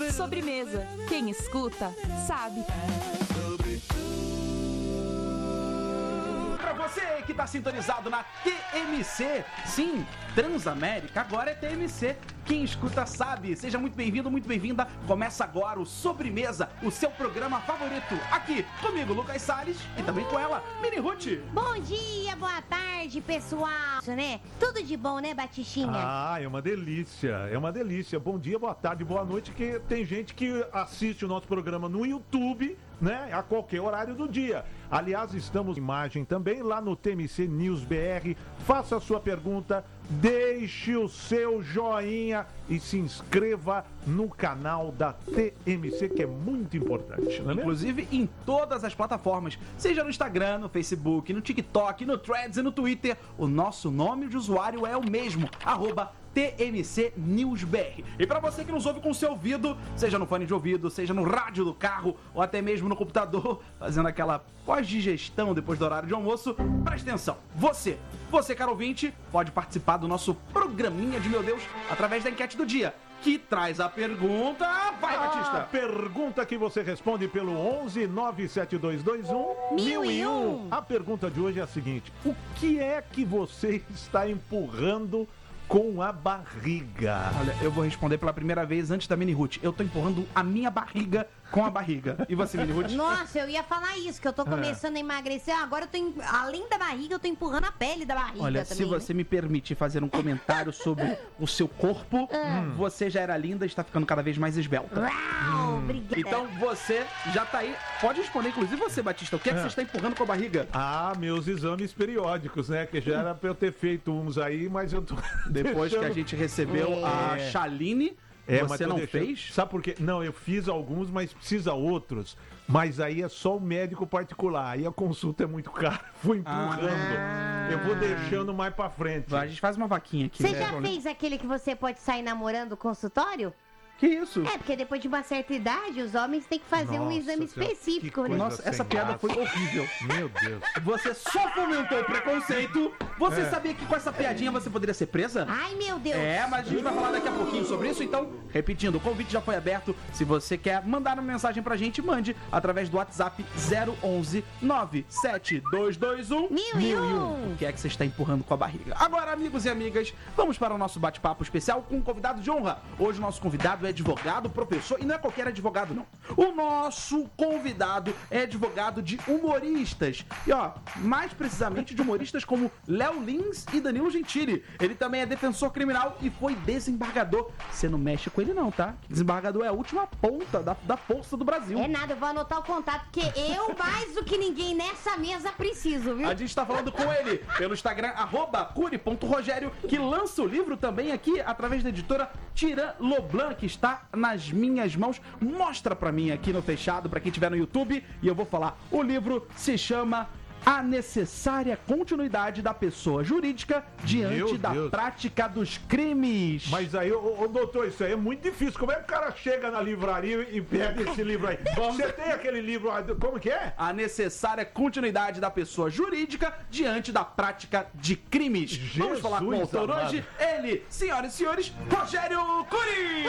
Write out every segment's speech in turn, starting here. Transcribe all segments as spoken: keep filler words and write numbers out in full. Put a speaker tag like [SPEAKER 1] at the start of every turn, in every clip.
[SPEAKER 1] Sobremesa. Quem escuta, sabe.
[SPEAKER 2] Pra você que tá sintonizado na T M C, sim, Transamérica, agora é T M C. Quem escuta sabe. Seja muito bem-vindo, muito bem-vinda. Começa agora o Sobremesa, o seu programa favorito. Aqui, comigo, Lucas Salles, e também com ela, Mini Ruth.
[SPEAKER 3] Bom dia, boa tarde, pessoal. Né? Tudo de bom, né, Batistinha?
[SPEAKER 4] Ah, é uma delícia, é uma delícia. Bom dia, boa tarde, boa noite, que tem gente que assiste o nosso programa no YouTube, né, a qualquer horário do dia. Aliás, estamos em imagem também lá no T M C News B R. Faça a sua pergunta, deixe o seu joinha e se inscreva no canal da T M C, que é muito importante, não é mesmo?
[SPEAKER 2] Inclusive em todas as plataformas, seja no Instagram, no Facebook, no TikTok, no Threads e no Twitter, o nosso nome de usuário é o mesmo, arroba T M C News B R. E para você que nos ouve com o seu ouvido, seja no fone de ouvido, seja no rádio do carro ou até mesmo no computador, fazendo aquela pós-digestão depois do horário de almoço, presta atenção. Você, você caro ouvinte, pode participar do nosso programinha de meu Deus através da enquete do dia, que traz a pergunta. Vai,
[SPEAKER 4] A
[SPEAKER 2] Batista!
[SPEAKER 4] pergunta que você responde pelo onze nove sete dois dois um mil e um. A pergunta de hoje é a seguinte: o que é que você está empurrando com a barriga?
[SPEAKER 2] Olha, eu vou responder pela primeira vez antes da Mini Ruth. Eu tô empurrando a minha barriga com a barriga. E você, Mini Ruth?
[SPEAKER 3] Nossa, eu ia falar isso, que eu tô começando a emagrecer. Agora eu tô, em- além da barriga, eu tô empurrando a pele da barriga
[SPEAKER 2] Olha,
[SPEAKER 3] também.
[SPEAKER 2] se você me permitir fazer um comentário sobre o seu corpo, você já era linda e está ficando cada vez mais esbelta.
[SPEAKER 3] Né? Uau, obrigada.
[SPEAKER 2] Então você já tá aí. Pode responder, inclusive você, Batista. O que é que você está empurrando com a barriga?
[SPEAKER 4] Ah, meus exames periódicos, né? Que já era pra eu ter feito uns aí, mas eu tô.
[SPEAKER 2] Depois que a
[SPEAKER 4] deixando-
[SPEAKER 2] gente recebeu a
[SPEAKER 4] É.
[SPEAKER 2] Chaline,
[SPEAKER 4] É, mas
[SPEAKER 2] você
[SPEAKER 4] tô
[SPEAKER 2] não
[SPEAKER 4] deixando-
[SPEAKER 2] fez?
[SPEAKER 4] Sabe por quê? Não, eu fiz alguns, mas precisa outros. Mas aí é só o médico particular. Aí a consulta é muito cara. Fui empurrando.
[SPEAKER 3] Ah.
[SPEAKER 4] Eu vou deixando mais pra frente.
[SPEAKER 2] Vai, a gente faz uma vaquinha aqui.
[SPEAKER 3] Você
[SPEAKER 2] né?
[SPEAKER 3] já fez aquele que você pode sair namorando no consultório?
[SPEAKER 2] Que isso?
[SPEAKER 3] É, porque depois de uma certa idade, os homens têm que fazer um
[SPEAKER 4] Nossa
[SPEAKER 3] exame
[SPEAKER 4] Senhora,
[SPEAKER 3] específico,
[SPEAKER 4] que
[SPEAKER 3] né?
[SPEAKER 4] coisa
[SPEAKER 2] Nossa, essa
[SPEAKER 4] sem
[SPEAKER 2] piada
[SPEAKER 4] graça.
[SPEAKER 2] foi horrível.
[SPEAKER 4] Meu Deus.
[SPEAKER 2] Você só fomentou o preconceito. Você
[SPEAKER 4] É.
[SPEAKER 2] sabia que com essa piadinha você poderia ser presa?
[SPEAKER 3] Ai, meu Deus.
[SPEAKER 2] É, mas a gente vai falar daqui a pouquinho sobre isso, então, repetindo, o convite já foi aberto. Se você quer mandar uma mensagem pra gente, mande através do WhatsApp zero onze nove sete dois dois um
[SPEAKER 3] Mil e um.
[SPEAKER 2] O que é que você está empurrando com a barriga? Agora, amigos e amigas, vamos para o nosso bate-papo especial com um convidado de honra. Hoje o nosso convidado é advogado, professor, e não é qualquer advogado, não. O nosso convidado é advogado de humoristas. E, ó, mais precisamente de humoristas como Léo Lins e Danilo Gentili. Ele também é defensor criminal e foi desembargador. Você não mexe com ele não, tá? Desembargador é a última ponta da, da força do Brasil.
[SPEAKER 3] É nada, eu vou anotar o contato, porque eu, mais do que ninguém nessa mesa, preciso, viu?
[SPEAKER 2] A gente tá falando com ele pelo Instagram, arroba curi.rogério, que lança o livro também aqui através da editora Tiran Loblan, que está nas minhas mãos. Mostra pra mim aqui no fechado, pra quem tiver no YouTube, e eu vou falar. O livro se chama A Necessária Continuidade da Pessoa Jurídica Diante
[SPEAKER 4] Meu
[SPEAKER 2] da
[SPEAKER 4] Deus.
[SPEAKER 2] Prática dos Crimes.
[SPEAKER 4] Mas aí, ô, ô, doutor, isso aí é muito difícil. Como é que o cara chega na livraria e pega esse livro aí? Você tem aquele livro, ah, como que é?
[SPEAKER 2] A necessária continuidade da pessoa jurídica diante da prática de crimes. Vamos
[SPEAKER 4] Jesus
[SPEAKER 2] falar com o autor
[SPEAKER 4] amado.
[SPEAKER 2] hoje, ele, senhoras e senhores, Rogério Curi!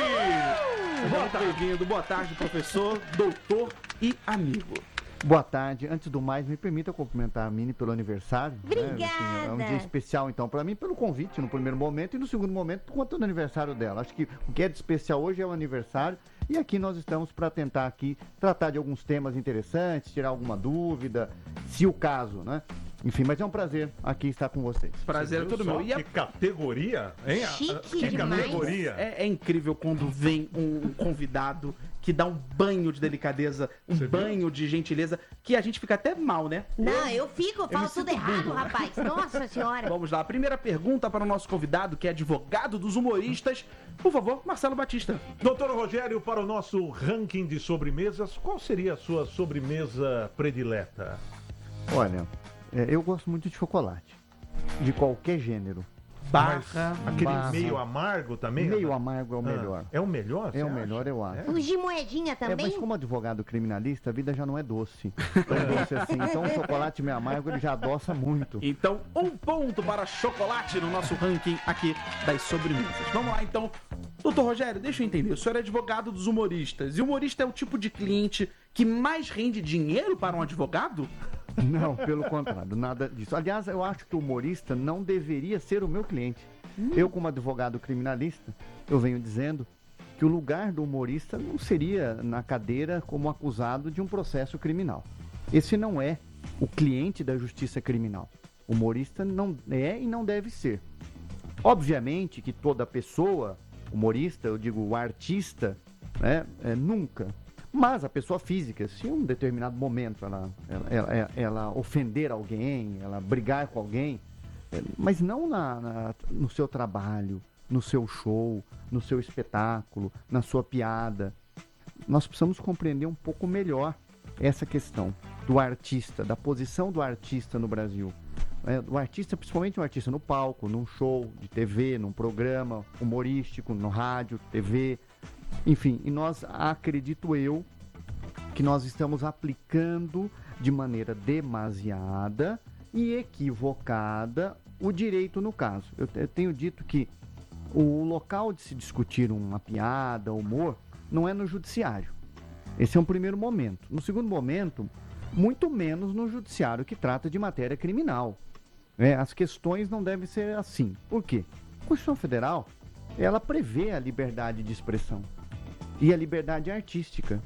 [SPEAKER 2] Boa tarde, bem-vindo, boa tarde, professor, doutor e amigo.
[SPEAKER 5] Boa tarde. Antes do mais, me permita cumprimentar a Mini pelo aniversário. né?
[SPEAKER 3] Obrigada.
[SPEAKER 5] É um dia especial, então, para mim, pelo convite no primeiro momento e no segundo momento, por conta do aniversário dela. Acho que o que é de especial hoje é o aniversário e aqui nós estamos para tentar aqui tratar de alguns temas interessantes, tirar alguma dúvida, se o caso, né? Enfim, mas é um prazer aqui estar com vocês.
[SPEAKER 2] Prazer é todo
[SPEAKER 4] Só
[SPEAKER 2] meu. E a-
[SPEAKER 4] Que categoria, hein?
[SPEAKER 3] Chique
[SPEAKER 4] que
[SPEAKER 3] demais.
[SPEAKER 4] categoria.
[SPEAKER 2] é, é incrível quando vem um convidado que dá um banho de delicadeza, um
[SPEAKER 4] Você viu?
[SPEAKER 2] banho de gentileza, que a gente fica até mal, né?
[SPEAKER 3] Não, eu fico, eu
[SPEAKER 2] me
[SPEAKER 3] falo tudo
[SPEAKER 2] sinto
[SPEAKER 3] errado,
[SPEAKER 2] burro.
[SPEAKER 3] rapaz. Nossa senhora.
[SPEAKER 2] Vamos lá, a primeira pergunta para o nosso convidado, que é advogado dos humoristas. Por favor, Marcelo Batista.
[SPEAKER 4] Doutor Rogério, para o nosso ranking de sobremesas, qual seria a sua sobremesa predileta?
[SPEAKER 5] Olha, é, eu gosto muito de chocolate, de qualquer gênero.
[SPEAKER 2] barra...
[SPEAKER 4] Mas aquele
[SPEAKER 5] barra.
[SPEAKER 4] meio amargo também?
[SPEAKER 5] Meio
[SPEAKER 4] Ah,
[SPEAKER 5] amargo é o melhor.
[SPEAKER 4] É o melhor?
[SPEAKER 5] É
[SPEAKER 4] você
[SPEAKER 5] o
[SPEAKER 4] acha?
[SPEAKER 5] melhor, eu acho.
[SPEAKER 3] Os de moedinha
[SPEAKER 5] É,
[SPEAKER 3] também?
[SPEAKER 5] mas como advogado criminalista, a vida já não é doce. Tão doce assim. Então o chocolate meio amargo ele já adoça muito.
[SPEAKER 2] Então, um ponto para chocolate no nosso ranking aqui das sobremesas. Vamos lá, então. Doutor Rogério, deixa eu entender. O senhor é advogado dos humoristas. E o humorista é o tipo de cliente que mais rende dinheiro para um advogado?
[SPEAKER 5] Não, pelo contrário, nada disso. Aliás, eu acho que o humorista não deveria ser o meu cliente. Hum. Eu, como advogado criminalista, eu venho dizendo que o lugar do humorista não seria na cadeira como acusado de um processo criminal. Esse não é o cliente da justiça criminal. O humorista não é e não deve ser. Obviamente que toda pessoa, humorista, eu digo o artista, né, é, nunca. Mas a pessoa física, se em um determinado momento ela, ela, ela, ela ofender alguém, ela brigar com alguém, mas não na, na, no seu trabalho, no seu show, no seu espetáculo, na sua piada. Nós precisamos compreender um pouco melhor essa questão do artista, da posição do artista no Brasil. É, o artista, principalmente um artista no palco, num show de T V, num programa humorístico, no rádio, T V, enfim. E nós, acredito eu, que nós estamos aplicando de maneira demasiada e equivocada o direito no caso. Eu, eu tenho dito que o local de se discutir uma piada, humor, não é no judiciário. Esse é um primeiro momento. No segundo momento, muito menos no judiciário que trata de matéria criminal. É, as questões não devem ser assim. Por quê? A Constituição Federal, ela prevê a liberdade de expressão e a liberdade artística.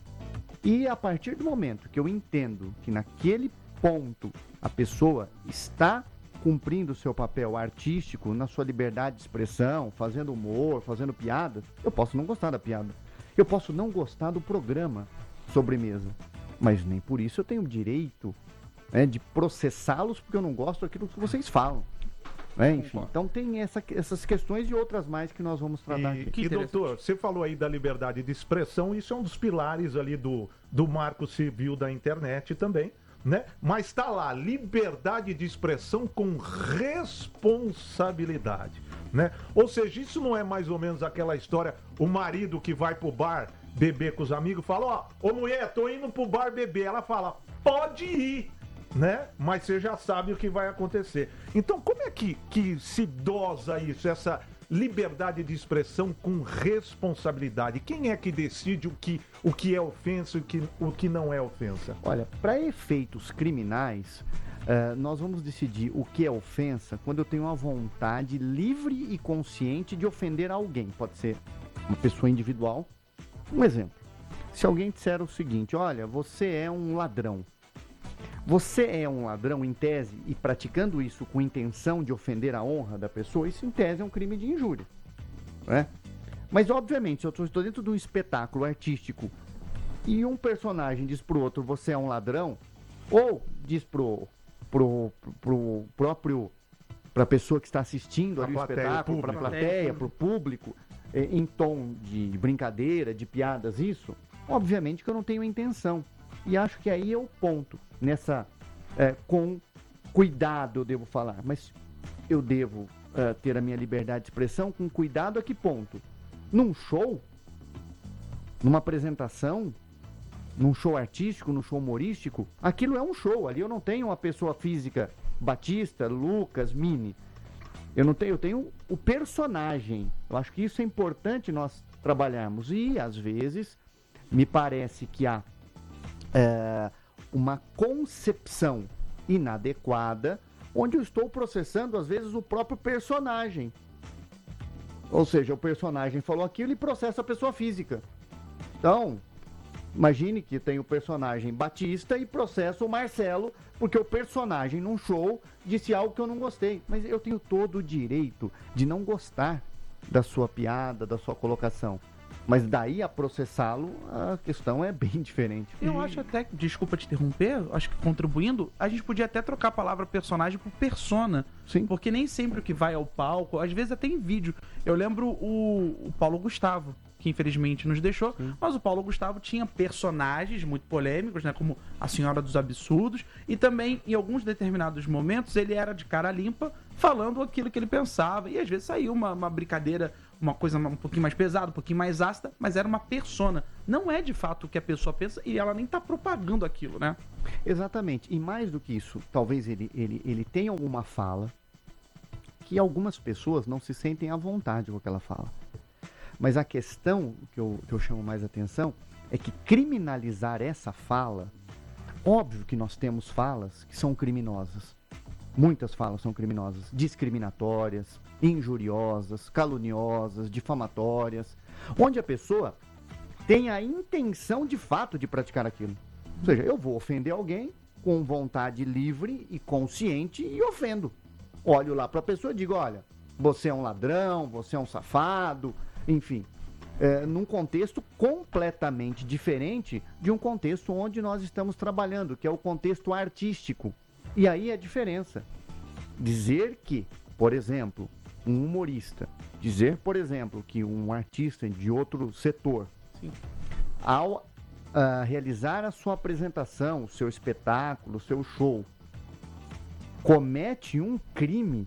[SPEAKER 5] E a partir do momento que eu entendo que naquele ponto a pessoa está cumprindo o seu papel artístico na sua liberdade de expressão, fazendo humor, fazendo piadas, eu posso não gostar da piada. Eu posso não gostar do programa Sobremesa, mas nem por isso eu tenho o direito, né, de processá-los porque eu não gosto daquilo que vocês falam. É, enfim, então tem essa, essas questões e outras mais que nós vamos tratar
[SPEAKER 4] e,
[SPEAKER 5] aqui.
[SPEAKER 4] E, doutor, você falou aí da liberdade de expressão, isso é um dos pilares ali do, do marco civil da internet também, né? Mas tá lá, liberdade de expressão com responsabilidade, né? Ou seja, isso não é mais ou menos aquela história, o marido que vai pro bar beber com os amigos, fala, ó, ô mulher, tô indo pro bar beber, ela fala, pode ir, né? Mas você já sabe o que vai acontecer. Então, como é que, que se dosa isso, essa liberdade de expressão com responsabilidade? Quem é que decide o que, o que é ofensa e o que, o que não é ofensa?
[SPEAKER 5] Olha, para efeitos criminais, uh, nós vamos decidir o que é ofensa quando eu tenho uma vontade livre e consciente de ofender alguém. Pode ser uma pessoa individual. Um exemplo. Se alguém disser o seguinte, olha, você é um ladrão. Você é um ladrão em tese e praticando isso com intenção de ofender a honra da pessoa, isso em tese é um crime de injúria, né? Mas obviamente, se eu estou dentro de um espetáculo artístico e um personagem diz pro outro, você é um ladrão, ou diz pro, pro, pro próprio, pra pessoa que está assistindo ali o espetáculo, pra plateia, pro público, em tom de brincadeira, de piadas, isso, obviamente que eu não tenho intenção. E acho que aí é o ponto. Nessa, é, com cuidado eu devo falar, mas eu devo é, ter a minha liberdade de expressão com cuidado a que ponto? Num show, numa apresentação, num show artístico, num show humorístico, aquilo é um show, ali eu não tenho uma pessoa física, Batista, Lucas, Mini, eu não tenho, eu tenho o personagem. Eu acho que isso é importante nós trabalharmos e às vezes me parece que há é, uma concepção inadequada, onde eu estou processando, às vezes, o próprio personagem. Ou seja, o personagem falou aquilo e processa a pessoa física. Então, imagine que tem o personagem Batista e processa o Marcelo, porque o personagem, num show, disse algo que eu não gostei. Mas eu tenho todo o direito de não gostar da sua piada, da sua colocação. Mas daí a processá-lo, a questão é bem diferente.
[SPEAKER 2] Eu acho até, desculpa te interromper, acho que contribuindo, a gente podia até trocar a palavra personagem por persona.
[SPEAKER 5] Sim.
[SPEAKER 2] Porque nem sempre o que vai ao palco, às vezes até em vídeo. Eu lembro o, o Paulo Gustavo, que infelizmente nos deixou, Sim. mas o Paulo Gustavo tinha personagens muito polêmicos, né, como a Senhora dos Absurdos, e também, em alguns determinados momentos, ele era de cara limpa, falando aquilo que ele pensava, e às vezes saiu uma, uma brincadeira, uma coisa um pouquinho mais pesada, um pouquinho mais ácida, mas era uma persona. Não é de fato o que a pessoa pensa, e ela nem tá propagando aquilo, né?
[SPEAKER 5] Exatamente, e mais do que isso, talvez ele, ele, ele tenha alguma fala que algumas pessoas não se sentem à vontade com aquela fala. Mas a questão que eu, que eu chamo mais atenção é que criminalizar essa fala, óbvio que nós temos falas que são criminosas. Muitas falas são criminosas, discriminatórias, injuriosas, caluniosas, difamatórias, onde a pessoa tem a intenção de fato de praticar aquilo. Ou seja, eu vou ofender alguém com vontade livre e consciente e ofendo. Olho lá para a pessoa e digo, olha, você é um ladrão, você é um safado, enfim, é, num contexto completamente diferente de um contexto onde nós estamos trabalhando, que é o contexto artístico. E aí a diferença. Dizer que, por exemplo, um humorista, dizer, por exemplo, que um artista de outro setor, Sim. ao uh, realizar a sua apresentação, o seu espetáculo, o seu show, comete um crime,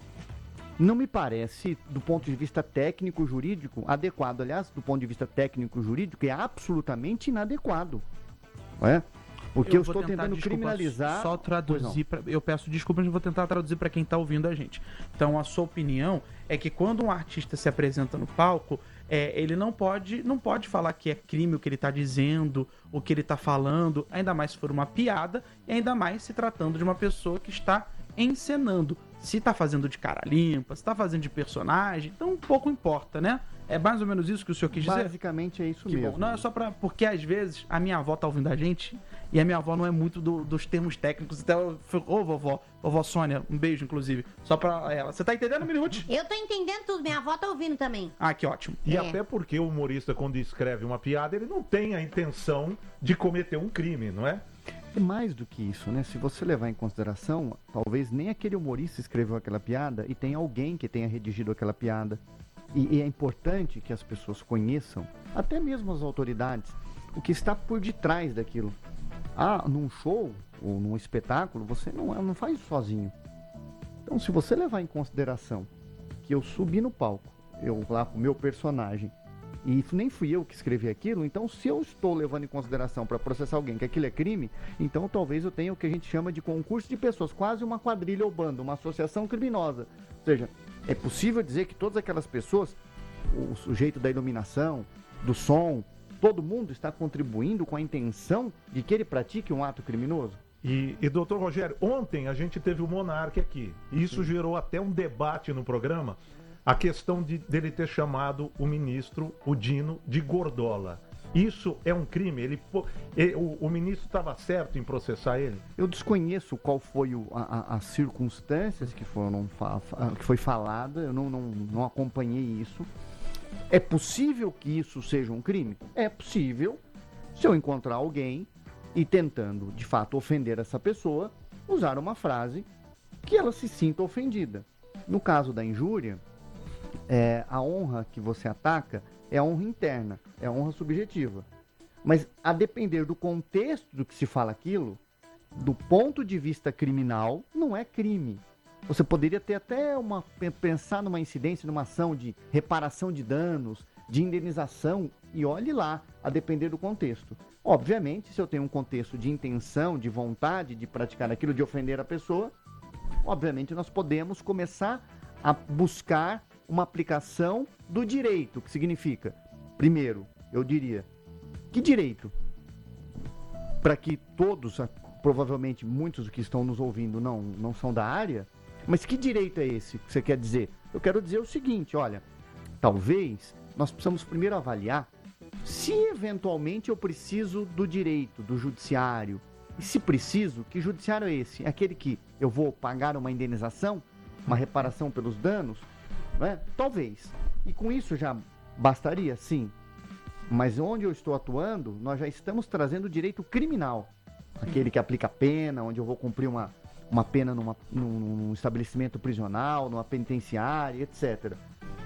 [SPEAKER 5] não me parece, do ponto de vista técnico-jurídico, adequado. Aliás, do ponto de vista técnico-jurídico, é absolutamente inadequado. Não é? Porque eu, eu estou tentando desculpa, criminalizar...
[SPEAKER 2] Só traduzir, pra, eu peço desculpas, mas vou tentar traduzir para quem está ouvindo a gente. Então, a sua opinião é que quando um artista se apresenta no palco, é, ele não pode, não pode falar que é crime o que ele está dizendo, o que ele está falando, ainda mais se for uma piada, e ainda mais se tratando de uma pessoa que está encenando. Se está fazendo de cara limpa, se está fazendo de personagem, então pouco importa, né? É mais ou menos isso que o senhor quis dizer?
[SPEAKER 5] Basicamente é isso
[SPEAKER 2] que
[SPEAKER 5] mesmo.
[SPEAKER 2] Bom. Não, é só pra... Porque às vezes a minha avó tá ouvindo a gente e a minha avó não é muito do, dos termos técnicos. Então, ô vovó, vovó Sônia, um beijo inclusive, só pra ela. Você tá entendendo, Minute?
[SPEAKER 3] Eu tô entendendo tudo, minha avó tá ouvindo também.
[SPEAKER 2] Ah, que ótimo.
[SPEAKER 4] E
[SPEAKER 3] é.
[SPEAKER 4] até porque o humorista, quando escreve uma piada, ele não tem a intenção de cometer um crime, não é?
[SPEAKER 5] É mais do que isso, né? Se você levar em consideração, talvez nem aquele humorista escreveu aquela piada e tem alguém que tenha redigido aquela piada. E, e é importante que as pessoas conheçam, até mesmo as autoridades, o que está por detrás daquilo. Ah, num show ou num espetáculo, você não, não faz isso sozinho. Então, se você levar em consideração que eu subi no palco, eu lá com o meu personagem, e nem fui eu que escrevi aquilo, então se eu estou levando em consideração para processar alguém que aquilo é crime, então talvez eu tenha o que a gente chama de concurso de pessoas, quase uma quadrilha ou banda, uma associação criminosa. Ou seja, é possível dizer que todas aquelas pessoas, o sujeito da iluminação, do som, todo mundo está contribuindo com a intenção de que ele pratique um ato criminoso?
[SPEAKER 4] E, e doutor Rogério, ontem a gente teve o Monark aqui, e isso Sim. gerou até um debate no programa, a questão de, dele ter chamado o ministro, o Dino, de gordola. Isso é um crime? Ele, o, o ministro estava certo em processar ele?
[SPEAKER 5] Eu desconheço qual foi o, a, as circunstâncias que, foram, que foi falada, eu não, não, não acompanhei isso. É possível que isso seja um crime? É possível, se eu encontrar alguém e tentando, de fato, ofender essa pessoa, usar uma frase que ela se sinta ofendida. No caso da injúria, é, a honra que você ataca é a honra interna, é a honra subjetiva. Mas a depender do contexto do que se fala aquilo, do ponto de vista criminal, não é crime. Você poderia ter até uma, pensar numa incidência, numa ação de reparação de danos, de indenização, e olhe lá, a depender do contexto. Obviamente, se eu tenho um contexto de intenção, de vontade de praticar aquilo, de ofender a pessoa, obviamente nós podemos começar a buscar uma aplicação do direito, que significa, primeiro, eu diria, que direito? Para que todos, provavelmente muitos que estão nos ouvindo não, não são da área, mas que direito é esse que você quer dizer? Eu quero dizer o seguinte, olha, talvez nós precisamos primeiro avaliar se eventualmente eu preciso do direito, do judiciário, e se preciso, que judiciário é esse? É aquele que eu vou pagar uma indenização, uma reparação pelos danos? Né? Talvez. E com isso já bastaria? Sim. Mas onde eu estou atuando, nós já estamos trazendo o direito criminal. Aquele que aplica pena, onde eu vou cumprir uma, uma pena numa, num, num estabelecimento prisional, numa penitenciária, etcétera.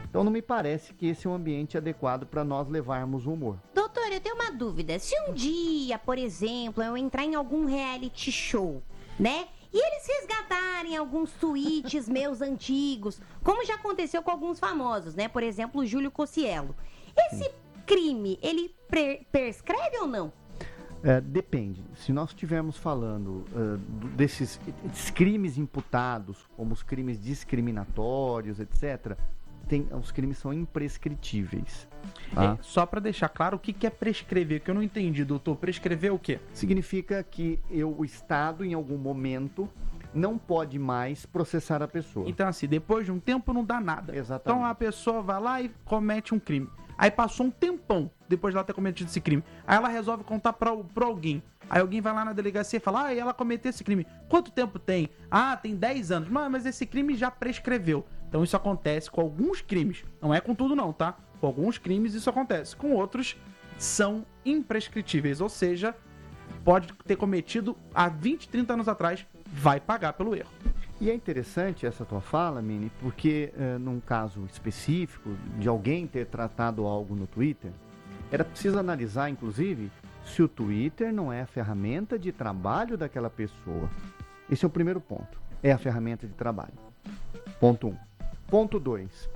[SPEAKER 5] Então não me parece que esse é um ambiente adequado para nós levarmos o humor.
[SPEAKER 3] Doutor, eu tenho uma dúvida. Se um dia, por exemplo, eu entrar em algum reality show, né? E eles resgatarem alguns tweets meus antigos, como já aconteceu com alguns famosos, né? Por exemplo, o Júlio Cocielo. Esse Sim. crime, ele pre- prescreve ou não?
[SPEAKER 5] É, depende. Se nós estivermos falando uh, desses, desses crimes imputados, como os crimes discriminatórios, etcétera, tem, os crimes são imprescritíveis. Tá?
[SPEAKER 2] É, só para deixar claro, o que, que é prescrever? Que eu não entendi, doutor. Prescrever o quê?
[SPEAKER 5] Significa que eu, o Estado, em algum momento, não pode mais processar a pessoa.
[SPEAKER 2] Então, assim, depois de um tempo não dá nada.
[SPEAKER 5] Exatamente.
[SPEAKER 2] Então a pessoa vai lá e comete um crime. Aí passou um tempão depois de ela ter cometido esse crime. Aí ela resolve contar pra, pra alguém. Aí alguém vai lá na delegacia e fala, ah, ela cometeu esse crime. Quanto tempo tem? Ah, tem dez anos. Mas, mas esse crime já prescreveu. Então isso acontece com alguns crimes. Não é com tudo não, tá? Com alguns crimes isso acontece. Com outros, são imprescritíveis. Ou seja, pode ter cometido há vinte, trinta anos atrás, vai pagar pelo erro.
[SPEAKER 5] E é interessante essa tua fala, Mini, porque uh, num caso específico de alguém ter tratado algo no Twitter, era preciso analisar, inclusive, se o Twitter não é a ferramenta de trabalho daquela pessoa. Esse é o primeiro ponto. É a ferramenta de trabalho. Ponto um. Ponto dois.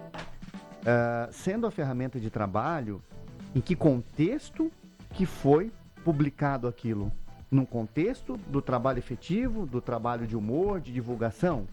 [SPEAKER 5] Uh, sendo a ferramenta de trabalho, em que contexto que foi publicado aquilo? Num contexto do trabalho efetivo, do trabalho de humor, de divulgação?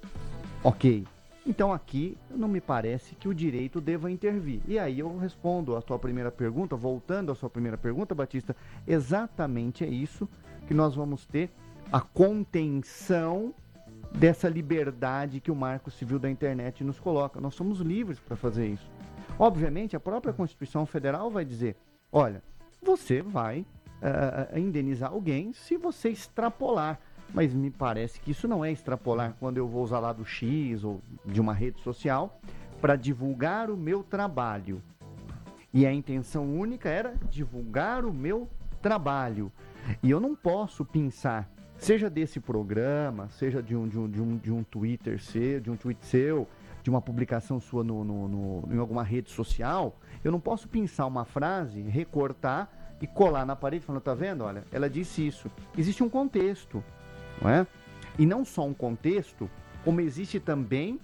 [SPEAKER 5] Ok. Então aqui não me parece que o direito deva intervir. E aí eu respondo a tua primeira pergunta, voltando à sua primeira pergunta, Batista, exatamente é isso que nós vamos ter, a contenção dessa liberdade que o Marco Civil da Internet nos coloca. Nós somos livres para fazer isso. Obviamente, a própria Constituição Federal vai dizer, olha, você vai Uh, indenizar alguém se você extrapolar, mas me parece que isso não é extrapolar quando eu vou usar lá do X ou de uma rede social para divulgar o meu trabalho, e a intenção única era divulgar o meu trabalho, e eu não posso pensar, seja desse programa, seja de um, de um, de um, de um Twitter seu, de um tweet seu, de uma publicação sua no, no, no, em alguma rede social, eu não posso pensar uma frase, recortar e colar na parede falando, tá vendo? Olha, ela disse isso. Existe um contexto, não é? E não só um contexto, como existe também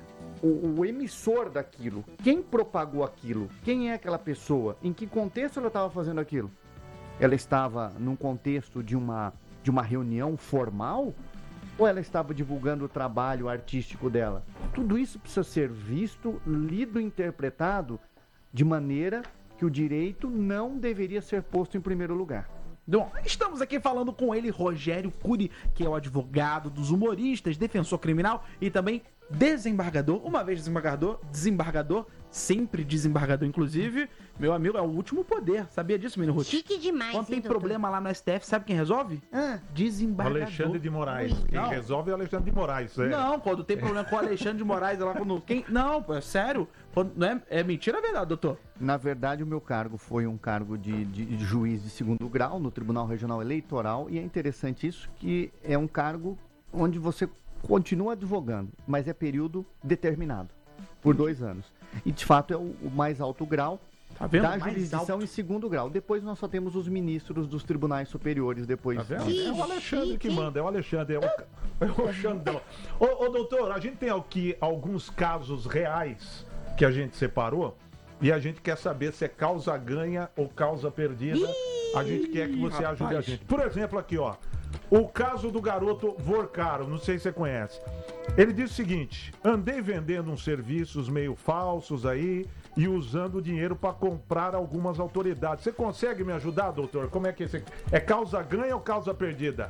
[SPEAKER 5] o, o emissor daquilo. Quem propagou aquilo? Quem é aquela pessoa? Em que contexto ela estava fazendo aquilo? Ela estava num contexto de uma, de uma reunião formal? Ou ela estava divulgando o trabalho artístico dela? Tudo isso precisa ser visto, lido, interpretado de maneira que o direito não deveria ser posto em primeiro lugar.
[SPEAKER 2] Bom, estamos aqui falando com ele, Rogério Cury, que é o advogado dos humoristas, defensor criminal e também desembargador. Uma vez desembargador, desembargador, sempre desembargador, inclusive. Meu amigo, é o último poder. Sabia disso, menino Ruth?
[SPEAKER 3] Chique demais,
[SPEAKER 2] Quando tem
[SPEAKER 3] hein, doutor?
[SPEAKER 2] problema lá no S T F, sabe quem resolve?
[SPEAKER 3] Ah.
[SPEAKER 2] Desembargador.
[SPEAKER 4] Alexandre de Moraes. Quem
[SPEAKER 2] Não.
[SPEAKER 4] resolve é o Alexandre de Moraes. É.
[SPEAKER 2] Não, quando tem problema com o Alexandre de Moraes, é lá quando... Quem... Não, pô, é sério. Quando... Não é... é mentira, é verdade, doutor?
[SPEAKER 5] Na verdade, o meu cargo foi um cargo de, de, de juiz de segundo grau no Tribunal Regional Eleitoral, e é interessante isso, que é um cargo onde você continua advogando, mas é período determinado, por dois anos. E, de fato, é o, o mais alto grau
[SPEAKER 2] Tá vendo?
[SPEAKER 5] da
[SPEAKER 2] Mais
[SPEAKER 5] jurisdição
[SPEAKER 2] alto.
[SPEAKER 5] em segundo grau. Depois nós só temos os ministros dos tribunais superiores depois.
[SPEAKER 4] Tá vendo?
[SPEAKER 3] Que
[SPEAKER 4] É o Alexandre que
[SPEAKER 3] chique.
[SPEAKER 4] manda, é o Alexandre, é o, é o Xandão. Ô, ô, doutor, a gente tem aqui alguns casos reais que a gente separou e a gente quer saber se é causa ganha ou causa perdida. A gente quer que você
[SPEAKER 2] rapaz.
[SPEAKER 4] ajude a gente. Por exemplo, aqui, ó. O caso do garoto Vorcaro, não sei se você conhece. Ele diz o seguinte: andei vendendo uns serviços meio falsos aí e usando o dinheiro para comprar algumas autoridades. Você consegue me ajudar, doutor? Como é que é esse... É causa ganha ou causa perdida?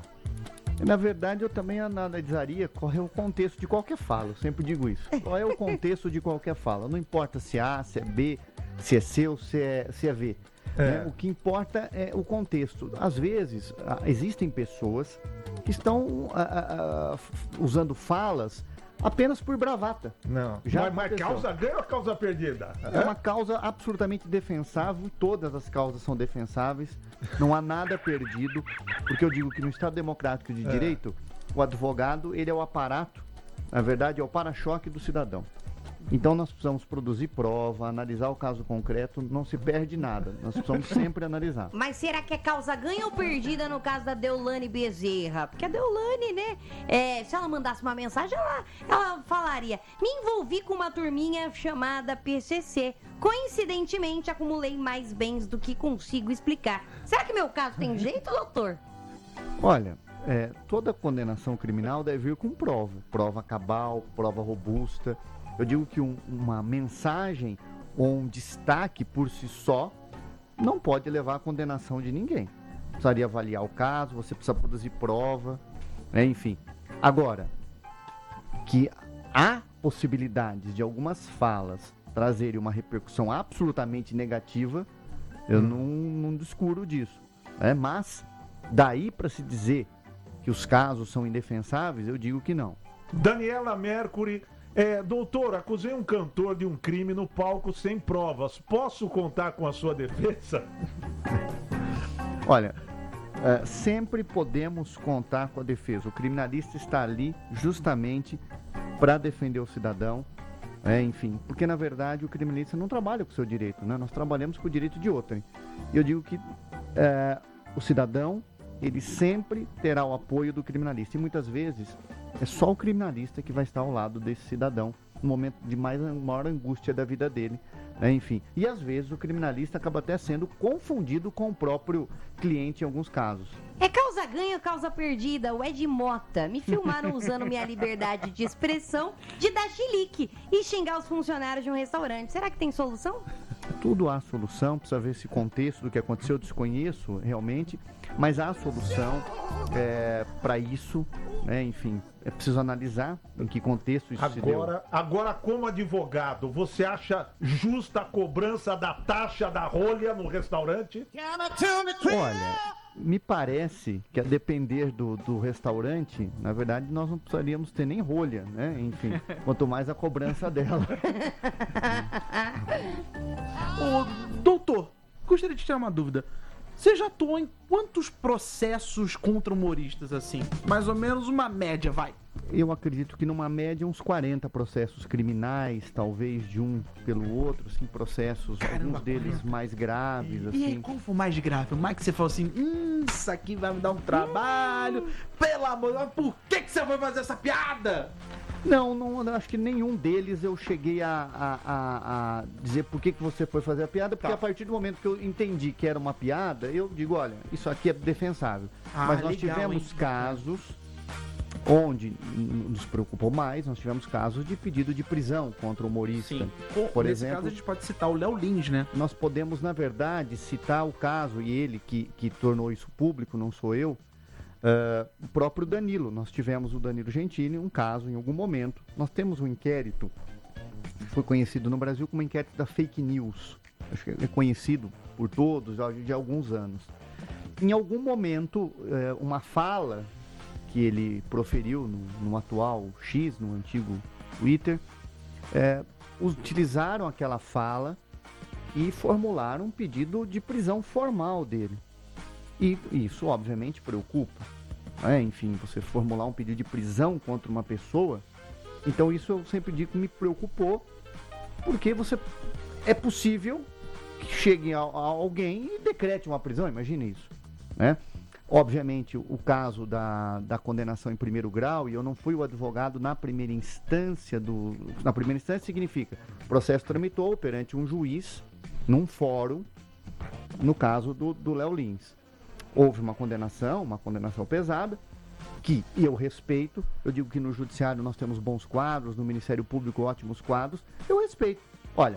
[SPEAKER 5] Na verdade, eu também analisaria qual é o contexto de qualquer fala. Eu sempre digo isso. Qual é o contexto de qualquer fala? Não importa se é A, se é B, se é C ou se é, se é V.
[SPEAKER 4] É.
[SPEAKER 5] Né? O que importa é o contexto. Às vezes, ah, existem pessoas que estão ah, ah, ah, f- usando falas apenas por bravata.
[SPEAKER 4] Não.
[SPEAKER 5] Já
[SPEAKER 4] mas, mas
[SPEAKER 5] aconteceu.
[SPEAKER 4] causa ganha ou causa perdida?
[SPEAKER 5] É uma causa absolutamente defensável, todas as causas são defensáveis, não há nada perdido, porque eu digo que no Estado Democrático de Direito, o advogado, ele é o aparato, na verdade é o para-choque do cidadão. Então nós precisamos produzir prova, analisar o caso concreto, não se perde nada. Nós precisamos sempre analisar.
[SPEAKER 3] Mas será que é causa ganha ou perdida no caso da Deolane Bezerra? Porque a Deolane, né, é, se ela mandasse uma mensagem, ela, ela falaria: me envolvi com uma turminha chamada P C C. Coincidentemente, acumulei mais bens do que consigo explicar. Será que meu caso tem jeito, doutor?
[SPEAKER 5] Olha, é, toda condenação criminal deve vir com prova. Prova cabal, prova robusta. Eu digo que um, uma mensagem ou um destaque por si só não pode levar à condenação de ninguém. Precisaria avaliar o caso, você precisa produzir prova, né? Enfim. Agora, que há possibilidades de algumas falas trazerem uma repercussão absolutamente negativa, eu não, não discurso disso. Né? Mas, daí para se dizer que os casos são indefensáveis, eu digo que não.
[SPEAKER 4] Daniela Mercury, é, doutor, acusei um cantor de um crime no palco sem provas. Posso contar com a sua defesa?
[SPEAKER 5] Olha, é, sempre podemos contar com a defesa. O criminalista está ali justamente para defender o cidadão. É, enfim, porque na verdade o criminalista não trabalha com o seu direito, né? Nós trabalhamos com o direito de outrem. E eu digo que é, o cidadão, ele sempre terá o apoio do criminalista. E muitas vezes é só o criminalista que vai estar ao lado desse cidadão no momento de mais, maior angústia da vida dele. Né? Enfim, e às vezes o criminalista acaba até sendo confundido com o próprio cliente em alguns casos.
[SPEAKER 3] É causa ganha ou causa perdida? O Ed Mota. Me filmaram usando minha liberdade de expressão de dar chilique e xingar os funcionários de um restaurante. Será que tem solução?
[SPEAKER 5] Tudo há solução, precisa ver esse contexto do que aconteceu, eu desconheço realmente, mas há solução é, para isso, né? Enfim, é preciso analisar em que contexto isso se deu.
[SPEAKER 4] Agora, agora, como advogado, você acha justa a cobrança da taxa da rolha no restaurante?
[SPEAKER 5] Olha, me parece que a depender do, do restaurante, na verdade nós não precisaríamos ter nem rolha, né? Enfim, quanto mais a cobrança dela.
[SPEAKER 2] Ô, doutor, gostaria de tirar uma dúvida. Você já atuou em quantos processos contra humoristas assim? Mais ou menos uma média, vai.
[SPEAKER 5] Eu acredito que numa média uns quarenta processos criminais, talvez de um pelo outro, assim, processos,
[SPEAKER 2] Caramba,
[SPEAKER 5] alguns deles
[SPEAKER 2] quarenta.
[SPEAKER 5] mais graves,
[SPEAKER 2] E
[SPEAKER 5] assim.
[SPEAKER 2] aí, qual foi o mais grave? O mais que você falou assim, hum, isso aqui vai me dar um trabalho, pelo amor de Deus, por que, que você foi fazer essa piada?
[SPEAKER 5] Não, não, eu acho que nenhum deles eu cheguei a, a, a, a dizer por que, que você foi fazer a piada, porque
[SPEAKER 2] Tá.
[SPEAKER 5] a partir do momento que eu entendi que era uma piada, eu digo, olha, isso aqui é defensável.
[SPEAKER 2] Ah,
[SPEAKER 5] Mas nós
[SPEAKER 2] legal,
[SPEAKER 5] tivemos
[SPEAKER 2] hein?
[SPEAKER 5] casos onde n- nos preocupou mais, nós tivemos casos de pedido de prisão contra o humorista.
[SPEAKER 2] Sim. Por,
[SPEAKER 5] Por
[SPEAKER 2] nesse
[SPEAKER 5] exemplo,
[SPEAKER 2] caso a gente pode citar o Léo Lins, né?
[SPEAKER 5] nós podemos, na verdade, citar o caso, e ele que, que tornou isso público, não sou eu, uh, o próprio Danilo. Nós tivemos o Danilo Gentili, um caso em algum momento. Nós temos um inquérito, foi conhecido no Brasil como inquérito da fake news. Acho que é conhecido por todos já de alguns anos. Em algum momento, uh, uma fala que ele proferiu no, no atual X, no antigo Twitter, uh, utilizaram aquela fala e formularam um pedido de prisão formal dele. E isso, obviamente, preocupa. Né? Enfim, você formular um pedido de prisão contra uma pessoa, então isso eu sempre digo que me preocupou, porque você é possível que chegue a, a alguém e decrete uma prisão, imagine isso. Né? Obviamente, o caso da, da condenação em primeiro grau, e eu não fui o advogado na primeira instância do... Na primeira instância significa, o processo tramitou perante um juiz, num fórum, no caso do Léo Lins. Houve uma condenação, uma condenação pesada, que eu respeito. Eu digo que no judiciário nós temos bons quadros, no Ministério Público ótimos quadros, eu respeito. Olha,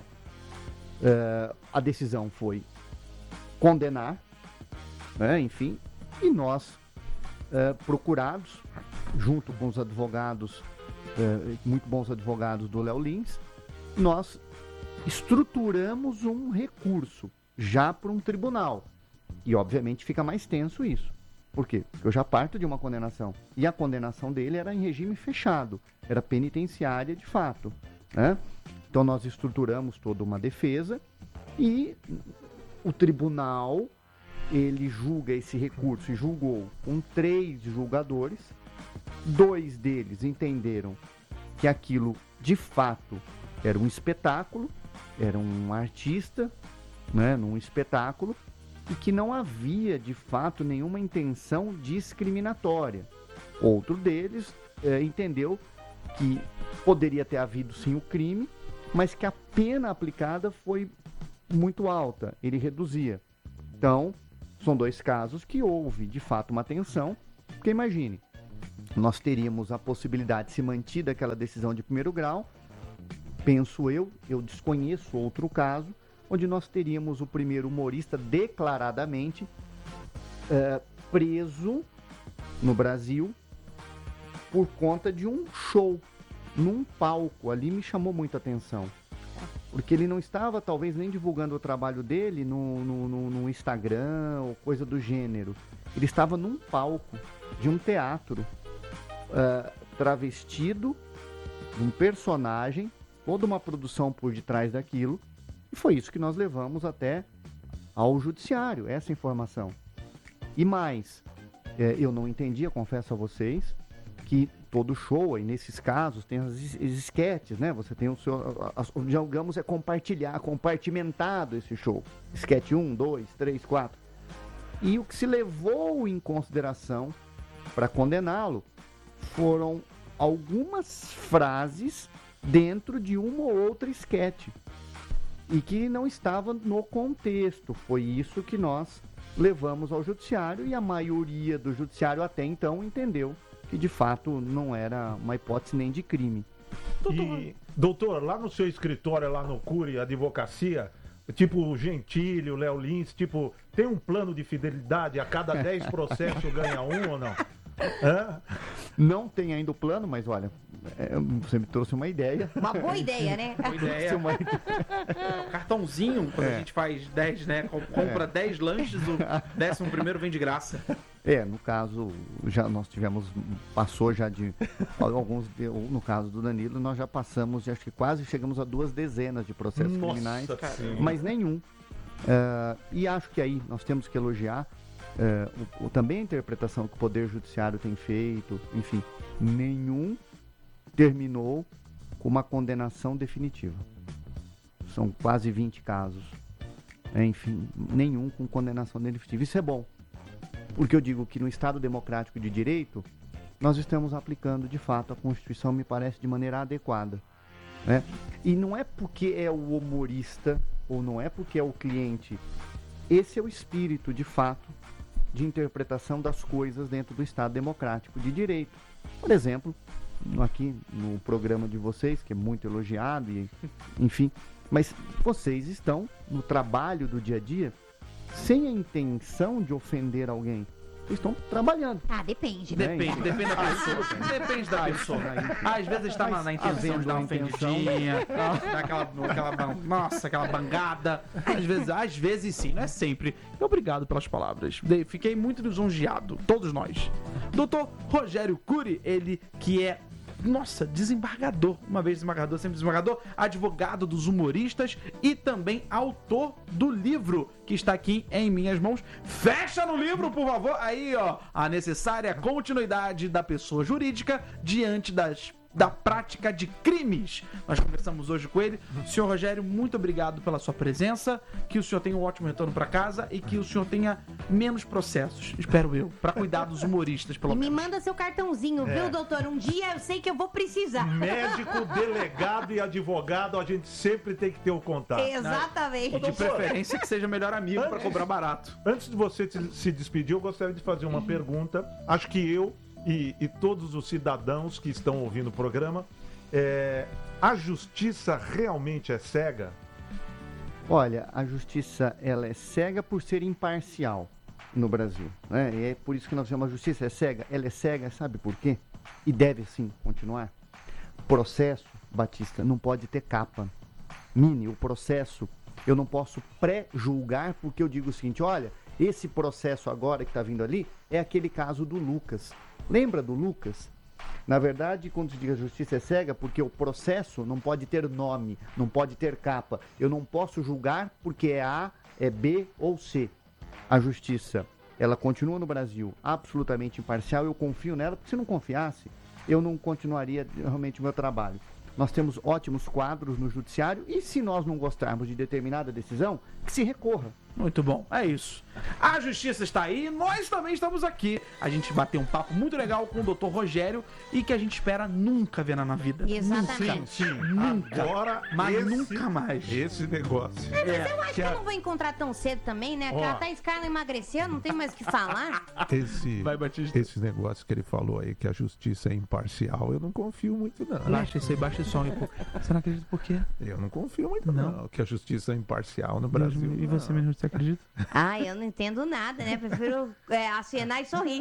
[SPEAKER 5] uh, a decisão foi condenar, né, enfim, e nós, uh, procurados, junto com os advogados, uh, muito bons advogados do Léo Lins, nós estruturamos um recurso já para um tribunal. E, obviamente, fica mais tenso isso. Por quê? Porque eu já parto de uma condenação. E a condenação dele era em regime fechado. Era penitenciária de fato. Né? Então, nós estruturamos toda uma defesa e o tribunal, ele julga esse recurso e julgou com três julgadores. Dois deles entenderam que aquilo, de fato, era um espetáculo, era um artista, né, num espetáculo, e que não havia, de fato, nenhuma intenção discriminatória. Outro deles é, entendeu que poderia ter havido sim o crime, mas que a pena aplicada foi muito alta, ele reduzia. Então, são dois casos que houve, de fato, uma tensão, porque imagine, nós teríamos a possibilidade de se manter aquela decisão de primeiro grau, penso eu, eu desconheço outro caso, onde nós teríamos o primeiro humorista declaradamente é, preso no Brasil por conta de um show, num palco. Ali me chamou muita atenção. Porque ele não estava, talvez, nem divulgando o trabalho dele no, no, no, no Instagram ou coisa do gênero. Ele estava num palco de um teatro, uh, travestido, um personagem, toda uma produção por detrás daquilo. E foi isso que nós levamos até ao judiciário, essa informação. E mais, eh, eu não entendia, confesso a vocês, que todo show, aí nesses casos, tem as, as esquetes, né? Você tem o seu, as, digamos, é compartilhar, compartimentado esse show. Esquete um, dois, três, quatro. E o que se levou em consideração para condená-lo foram algumas frases dentro de uma ou outra esquete. E que não estava no contexto. Foi isso que nós levamos ao judiciário e a maioria do judiciário até então entendeu que de fato não era uma hipótese nem de crime.
[SPEAKER 4] E, doutor, lá no seu escritório, lá no Cury Advocacia, tipo o Gentili, o Léo Lins, tipo, tem um plano de fidelidade, a cada dez processos ganha um ou não? Hã?
[SPEAKER 5] Não tem ainda o plano, mas olha, é, você me trouxe uma ideia.
[SPEAKER 3] Uma boa ideia, né?
[SPEAKER 2] Boa ideia.
[SPEAKER 5] Uma...
[SPEAKER 2] O cartãozinho, quando
[SPEAKER 5] É.
[SPEAKER 2] a gente faz dez, né? com- Compra dez lanches, o décimo primeiro vem de graça.
[SPEAKER 5] É, no caso, já nós tivemos, passou já de alguns, de- no caso do Danilo, nós já passamos, acho que quase chegamos a duas dezenas de processos
[SPEAKER 4] Nossa
[SPEAKER 5] criminais,
[SPEAKER 4] Senhora.
[SPEAKER 5] mas nenhum. Ah, e acho que aí nós temos que elogiar ah, o, o- também a interpretação que o Poder Judiciário tem feito, enfim, nenhum terminou com uma condenação definitiva. São quase vinte casos. Enfim, nenhum com condenação definitiva. Isso é bom. Porque eu digo que no Estado Democrático de Direito, nós estamos aplicando, de fato, a Constituição, me parece, de maneira adequada. Né? E não é porque é o humorista, ou não é porque é o cliente. Esse é o espírito, de fato, de interpretação das coisas dentro do Estado Democrático de Direito. Por exemplo, aqui no programa de vocês, que é muito elogiado, e, enfim, mas vocês estão no trabalho do dia a dia sem a intenção de ofender alguém. Vocês estão trabalhando.
[SPEAKER 3] Ah, depende, né?
[SPEAKER 5] Né?
[SPEAKER 2] Depende, depende da pessoa. Depende da pessoa. Às vezes está na, na intenção de dar uma ofendidinha, dar aquela, aquela, ban- nossa, aquela bangada. Às vezes, às vezes sim, não é sempre. E obrigado pelas palavras. De- Fiquei muito lisonjeado, todos nós. doutor Rogério Cury, ele que é, nossa, desembargador, uma vez desembargador, sempre desembargador, advogado dos humoristas e também autor do livro que está aqui em minhas mãos. Fecha no livro, por favor. Aí, ó, a necessária continuidade da pessoa jurídica diante das da prática de crimes. Nós conversamos hoje com ele. Senhor Rogério, muito obrigado pela sua presença, que o senhor tenha um ótimo retorno para casa e que o senhor tenha menos processos, espero eu, para cuidar dos humoristas, pelo
[SPEAKER 3] E me
[SPEAKER 2] menos.
[SPEAKER 3] manda seu cartãozinho,
[SPEAKER 4] É.
[SPEAKER 3] viu, doutor? Um dia eu sei que eu vou precisar.
[SPEAKER 4] Médico, delegado e advogado, a gente sempre tem que ter o contato.
[SPEAKER 3] Exatamente.
[SPEAKER 2] De preferência que seja melhor amigo para cobrar barato.
[SPEAKER 4] Antes de você se se despedir, eu gostaria de fazer uma pergunta. Acho que eu e, e todos os cidadãos que estão ouvindo o programa, é, a justiça realmente é cega?
[SPEAKER 5] Olha, a justiça, ela é cega por ser imparcial no Brasil, né? E é por isso que nós chamamos a justiça é cega. Ela é cega, sabe por quê? E deve sim continuar. Processo, Batista, não pode ter capa. Mini, o processo, eu não posso pré-julgar porque eu digo o seguinte, olha, esse processo agora que está vindo ali é aquele caso do Lucas. Lembra do Lucas? Na verdade, quando se diz a justiça é cega, porque o processo não pode ter nome, não pode ter capa. Eu não posso julgar porque é A, é B ou C. A justiça, ela continua no Brasil absolutamente imparcial, eu confio nela, porque se não confiasse, eu não continuaria realmente o meu trabalho. nós temos ótimos quadros no judiciário e se nós não gostarmos de determinada decisão, que se recorra.
[SPEAKER 2] Muito bom, é isso. A justiça está aí, nós também estamos aqui. A gente bateu um papo muito legal com o doutor Rogério e que a gente espera nunca ver na vida.
[SPEAKER 3] Exatamente.
[SPEAKER 4] Sim, sim.
[SPEAKER 2] Nunca.
[SPEAKER 4] Agora,
[SPEAKER 2] Mas
[SPEAKER 4] esse,
[SPEAKER 2] nunca mais.
[SPEAKER 4] Esse negócio.
[SPEAKER 3] Mas eu acho que
[SPEAKER 4] a-
[SPEAKER 3] eu não vou encontrar tão cedo também, né? Porque
[SPEAKER 4] Ó.
[SPEAKER 3] a Thaís Carla emagreceu, não tem mais o que falar.
[SPEAKER 4] Esse,
[SPEAKER 2] Vai, Batista.
[SPEAKER 4] esse negócio que ele falou aí, que a justiça é imparcial, eu não confio muito, não.
[SPEAKER 2] Baixa esse aí, baixa esse som aí, pô. Você não acredita por quê?
[SPEAKER 4] Eu não confio muito, não,
[SPEAKER 2] Não.
[SPEAKER 4] que a justiça é imparcial no Brasil.
[SPEAKER 2] E você,
[SPEAKER 4] não.
[SPEAKER 2] menino, você acredita?
[SPEAKER 3] Ai, eu não entendo nada, né? Prefiro é, acenar e sorrir.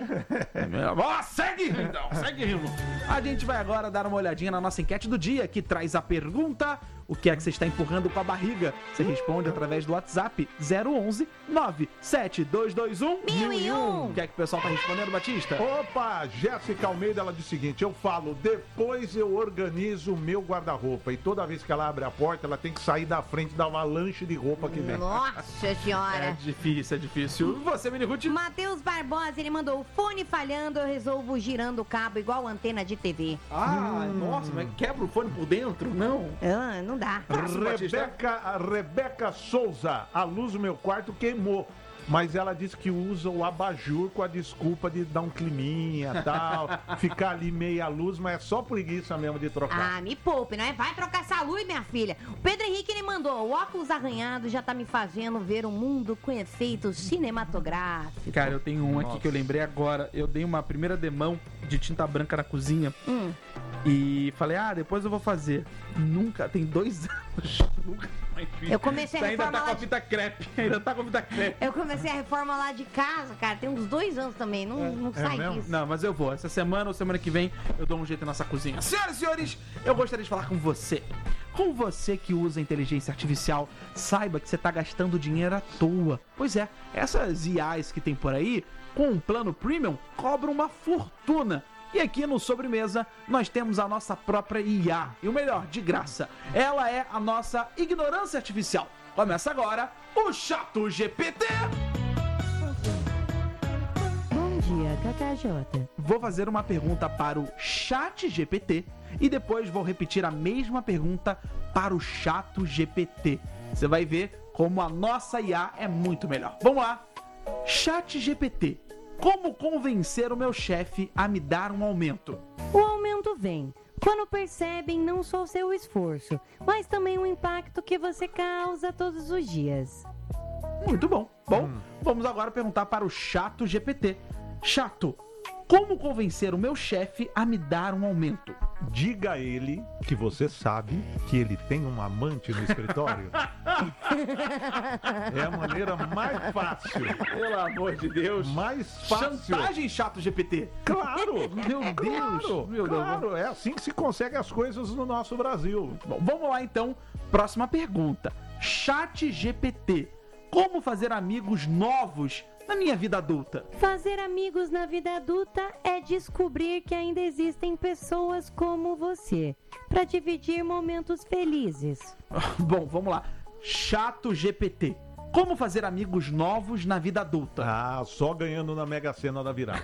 [SPEAKER 2] Ó, segue então, segue rindo. A gente vai agora dar uma olhadinha na nossa enquete do dia, que traz a pergunta: o que é que você está empurrando com a barriga? Você responde através do WhatsApp zero onze nove sete dois dois um
[SPEAKER 3] Mil e um.
[SPEAKER 2] O que é que o pessoal tá respondendo, Batista?
[SPEAKER 4] Opa, Jéssica Almeida, ela diz o seguinte: eu falo, depois eu organizo o meu guarda-roupa. E toda vez que ela abre a porta, ela tem que sair da frente da avalanche de roupa que vem.
[SPEAKER 3] Nossa
[SPEAKER 2] É
[SPEAKER 3] senhora.
[SPEAKER 2] difícil, é difícil. Você, Mini Ruth?
[SPEAKER 3] Matheus Barbosa, ele mandou: o fone falhando, eu resolvo girando o cabo igual antena de T V.
[SPEAKER 2] Ah, nossa, mas quebra o fone por dentro? Não.
[SPEAKER 3] Ah, não dá.
[SPEAKER 2] Próximo, Batista.
[SPEAKER 4] Rebeca, a Rebeca Souza, a luz do meu quarto queimou. Mas ela disse que usa o abajur com a desculpa de dar um climinha e tal, ficar ali meia luz, mas é só preguiça mesmo de trocar.
[SPEAKER 3] Ah, me poupe, não é? Vai trocar essa luz, minha filha. O Pedro Henrique, ele mandou: o óculos arranhado já tá me fazendo ver o mundo com efeitos cinematográficos.
[SPEAKER 2] Cara, eu tenho um aqui que eu lembrei agora. Eu dei uma primeira demão de tinta branca na cozinha
[SPEAKER 3] Hum.
[SPEAKER 2] e falei, ah, depois eu vou fazer. Nunca, tem dois anos, nunca mais fiz.
[SPEAKER 3] Eu comecei a
[SPEAKER 2] Ainda
[SPEAKER 3] reforma
[SPEAKER 2] tá com
[SPEAKER 3] lá
[SPEAKER 2] a
[SPEAKER 3] de...
[SPEAKER 2] fita crepe, ainda tá com a fita crepe.
[SPEAKER 3] Eu comecei a reforma lá de casa, cara. Tem uns dois anos também. Não, não sai
[SPEAKER 4] mesmo?
[SPEAKER 3] disso.
[SPEAKER 2] Não, mas eu vou. Essa semana ou semana que vem eu dou um jeito nessa cozinha. Senhoras e senhores, eu gostaria de falar com você. Com você que usa inteligência artificial, saiba que você tá gastando dinheiro à toa. Pois é, essas I As que tem por aí, com um plano premium, cobram uma fortuna. E aqui no Sobremesa, nós temos a nossa própria I A. E o melhor, de graça. Ela é a nossa ignorância artificial. Começa agora o Chato G P T.
[SPEAKER 3] Bom dia, Cacá Jota.
[SPEAKER 2] Vou fazer uma pergunta para o Chat G P T e depois vou repetir a mesma pergunta para o Chato G P T. Você vai ver como a nossa I A é muito melhor. Vamos lá. Chat G P T. Como convencer o meu chefe a me dar um aumento?
[SPEAKER 6] O aumento vem quando percebem não só o seu esforço, mas também o impacto que você causa todos os dias.
[SPEAKER 2] Muito bom. Bom, vamos agora perguntar para o Chato G P T. Chato, como convencer o meu chefe a me dar um aumento?
[SPEAKER 4] Diga a ele que você sabe que ele tem um amante no escritório. É a maneira mais fácil.
[SPEAKER 2] Pelo amor de Deus.
[SPEAKER 4] Mais fácil.
[SPEAKER 2] Chantagem, Chato G P T.
[SPEAKER 4] Claro!
[SPEAKER 2] Meu Deus.
[SPEAKER 4] Claro,
[SPEAKER 2] Meu Deus.
[SPEAKER 4] claro, é assim que se consegue as coisas no nosso Brasil.
[SPEAKER 2] Bom, vamos lá então. Próxima pergunta. Chat G P T. Como fazer amigos novos na minha vida adulta?
[SPEAKER 6] Fazer amigos na vida adulta é descobrir que ainda existem pessoas como você, para dividir momentos felizes.
[SPEAKER 2] Bom, vamos lá. Chato G P T. Como fazer amigos novos na vida adulta?
[SPEAKER 4] Ah, só ganhando na Mega Sena da virada.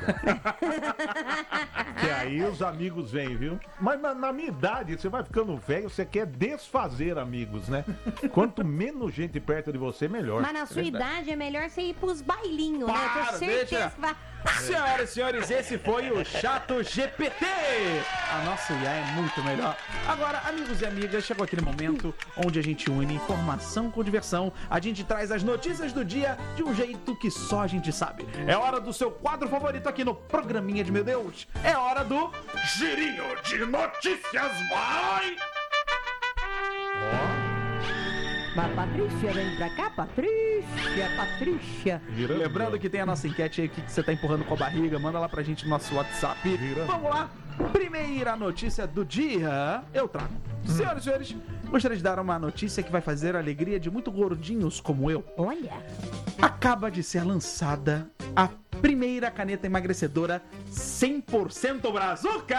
[SPEAKER 4] Que aí os amigos vêm, viu? Mas na, na minha idade, você vai ficando velho, você quer desfazer amigos, né? Quanto menos gente perto de você, melhor.
[SPEAKER 3] Mas na sua idade é melhor você ir pros bailinhos, né? Eu
[SPEAKER 2] Para,
[SPEAKER 3] tenho certeza
[SPEAKER 2] deixa.
[SPEAKER 3] que vai...
[SPEAKER 2] Senhoras e senhores, esse foi o Chato G P T. A nossa I A é muito melhor. Agora, amigos e amigas, chegou aquele momento onde a gente une informação com diversão. A gente traz as notícias do dia de um jeito que só a gente sabe. É hora do seu quadro favorito aqui no Programinha de Meu Deus. É hora do Girinho de Notícias. Vai!
[SPEAKER 6] Mas Patrícia, vem pra cá, Patrícia, Patrícia.
[SPEAKER 4] Girando.
[SPEAKER 2] Lembrando que tem a nossa enquete aí, o que que você tá empurrando com a barriga, manda lá pra gente no nosso WhatsApp.
[SPEAKER 4] Girando.
[SPEAKER 2] Vamos lá, primeira notícia do dia, eu trago. Senhoras e senhores, gostaria de dar uma notícia que vai fazer a alegria de muito gordinhos como eu.
[SPEAKER 3] Olha,
[SPEAKER 2] Acaba de ser lançada a primeira caneta emagrecedora cem por cento Brazuca!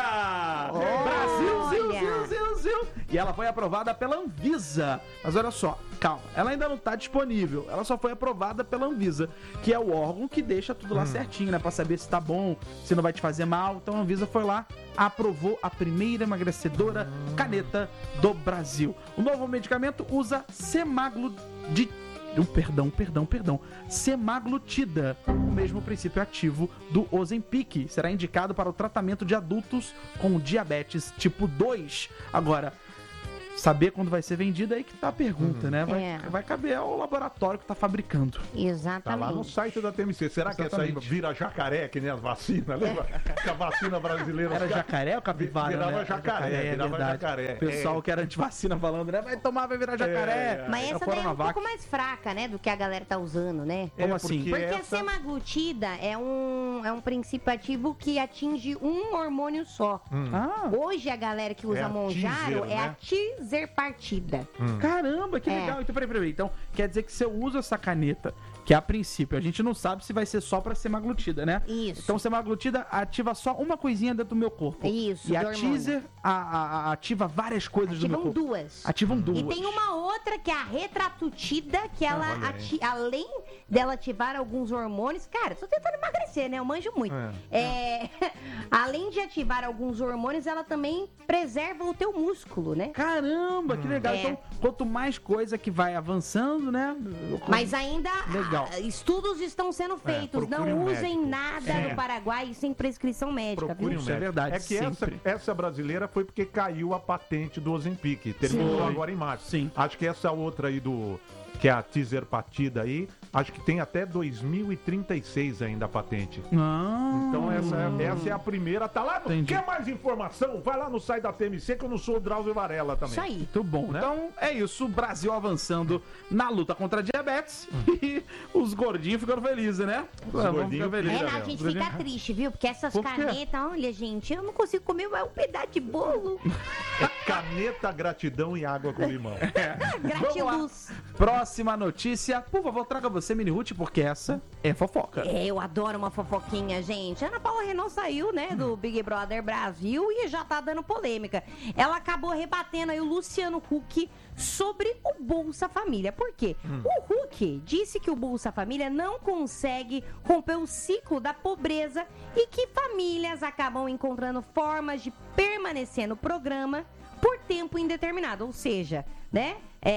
[SPEAKER 2] Brasil, zil, zil, zil, zil. E ela foi aprovada pela Anvisa. Mas olha só, calma, ela ainda não tá disponível. Ela só foi aprovada pela Anvisa, que é o órgão que deixa tudo lá hum. certinho, né? Pra saber se tá bom, se não vai te fazer mal. Então a Anvisa foi lá, aprovou a primeira emagrecedora hum. caneta do Brasil. O novo medicamento usa semaglutida. Um, perdão, perdão, perdão. Semaglutida, o mesmo princípio ativo do Ozempic. Será indicado para o tratamento de adultos com diabetes tipo dois. Agora, saber quando vai ser vendida é aí que tá a pergunta, hum. né? Vai, é. vai caber ao laboratório que tá fabricando.
[SPEAKER 3] Exatamente.
[SPEAKER 4] Tá lá no site da T M C. Será Exatamente. que essa aí vira jacaré, que nem as vacinas? Lembra? Que a vacina brasileira...
[SPEAKER 2] Era jacaré ou capivara?
[SPEAKER 4] Virava
[SPEAKER 2] né?
[SPEAKER 4] jacaré,
[SPEAKER 2] jacaré,
[SPEAKER 4] virava
[SPEAKER 2] é
[SPEAKER 4] jacaré.
[SPEAKER 2] O pessoal
[SPEAKER 4] é.
[SPEAKER 2] que era antivacina falando, né? Vai tomar, vai virar jacaré.
[SPEAKER 3] É. Mas essa daí é um pouco mais fraca, né? Do que a galera tá usando, né?
[SPEAKER 2] É, Como assim?
[SPEAKER 3] Porque, porque
[SPEAKER 4] essa...
[SPEAKER 3] a semaglutida é um, é um princípio ativo que atinge um hormônio só. Hum. Ah. Hoje a galera que usa
[SPEAKER 4] é
[SPEAKER 3] Monjaro
[SPEAKER 4] tizer,
[SPEAKER 3] é
[SPEAKER 4] né?
[SPEAKER 3] a tizerpartida.
[SPEAKER 2] Hum. Caramba, que
[SPEAKER 3] é.
[SPEAKER 2] legal. Então, peraí, peraí. Então, quer dizer que se eu uso essa caneta, que a princípio a gente não sabe se vai ser só pra semaglutida, né?
[SPEAKER 3] Isso.
[SPEAKER 2] Então, semaglutida ativa só uma coisinha dentro do meu corpo.
[SPEAKER 3] Isso.
[SPEAKER 2] E a teaser a, a, a, ativa várias coisas
[SPEAKER 3] Ativam
[SPEAKER 2] do meu corpo.
[SPEAKER 3] duas.
[SPEAKER 2] Ativam duas.
[SPEAKER 3] E tem uma outra que é a retratutida, que ela, ah, ati- além dela ativar alguns hormônios... Cara, tô tentando emagrecer, né? Eu manjo muito. É. É... além de ativar alguns hormônios, ela também preserva o teu músculo, né?
[SPEAKER 2] Caramba, que legal.
[SPEAKER 3] É.
[SPEAKER 2] Então, quanto mais coisa que vai avançando, né?
[SPEAKER 3] Mas ainda
[SPEAKER 2] legal.
[SPEAKER 3] Ah, estudos estão sendo feitos.
[SPEAKER 4] É,
[SPEAKER 3] não
[SPEAKER 4] um
[SPEAKER 3] usem
[SPEAKER 4] médico.
[SPEAKER 3] nada
[SPEAKER 4] É.
[SPEAKER 3] no Paraguai sem prescrição médica,
[SPEAKER 4] Procure
[SPEAKER 3] viu?
[SPEAKER 4] um
[SPEAKER 2] Isso é verdade,
[SPEAKER 4] É que essa,
[SPEAKER 2] sempre.
[SPEAKER 4] essa brasileira foi porque caiu a patente do Ozempic. Terminou
[SPEAKER 2] Sim.
[SPEAKER 4] agora em março.
[SPEAKER 2] Sim.
[SPEAKER 4] Acho que essa outra aí do... que é a tizerpatida aí, acho que tem até dois mil e trinta e seis ainda a patente.
[SPEAKER 2] Ah,
[SPEAKER 4] Então essa, essa é a primeira, tá lá. No,
[SPEAKER 2] Entendi.
[SPEAKER 4] quer mais informação? Vai lá no site da T M C que eu não sou o Drauzio Varela também.
[SPEAKER 3] Isso aí.
[SPEAKER 2] muito bom.
[SPEAKER 4] Né?
[SPEAKER 2] Então, é isso. O Brasil avançando na luta contra a diabetes e os gordinhos ficando felizes, né? Vamos
[SPEAKER 4] gordinhos
[SPEAKER 2] ficar felizes.
[SPEAKER 3] É,
[SPEAKER 4] Vira
[SPEAKER 3] a
[SPEAKER 4] mesmo.
[SPEAKER 3] gente fica triste, viu? Porque essas
[SPEAKER 2] Por quê?
[SPEAKER 3] canetas, olha, gente, eu não consigo comer mais um pedaço de bolo.
[SPEAKER 4] É caneta, gratidão e água com limão.
[SPEAKER 3] Gratiluz.
[SPEAKER 2] Próxima notícia. Por favor, traga você, Mini Ruth, porque essa é fofoca.
[SPEAKER 3] É, eu adoro uma fofoquinha, gente. A Ana Paula Renault saiu, né, do Big Brother Brasil e já tá dando polêmica. Ela acabou rebatendo aí o Luciano Huck sobre o Bolsa Família. Por quê? Hum. O Huck disse que o Bolsa Família não consegue romper o ciclo da pobreza e que famílias acabam encontrando formas de permanecer no programa por tempo indeterminado. Ou seja, né?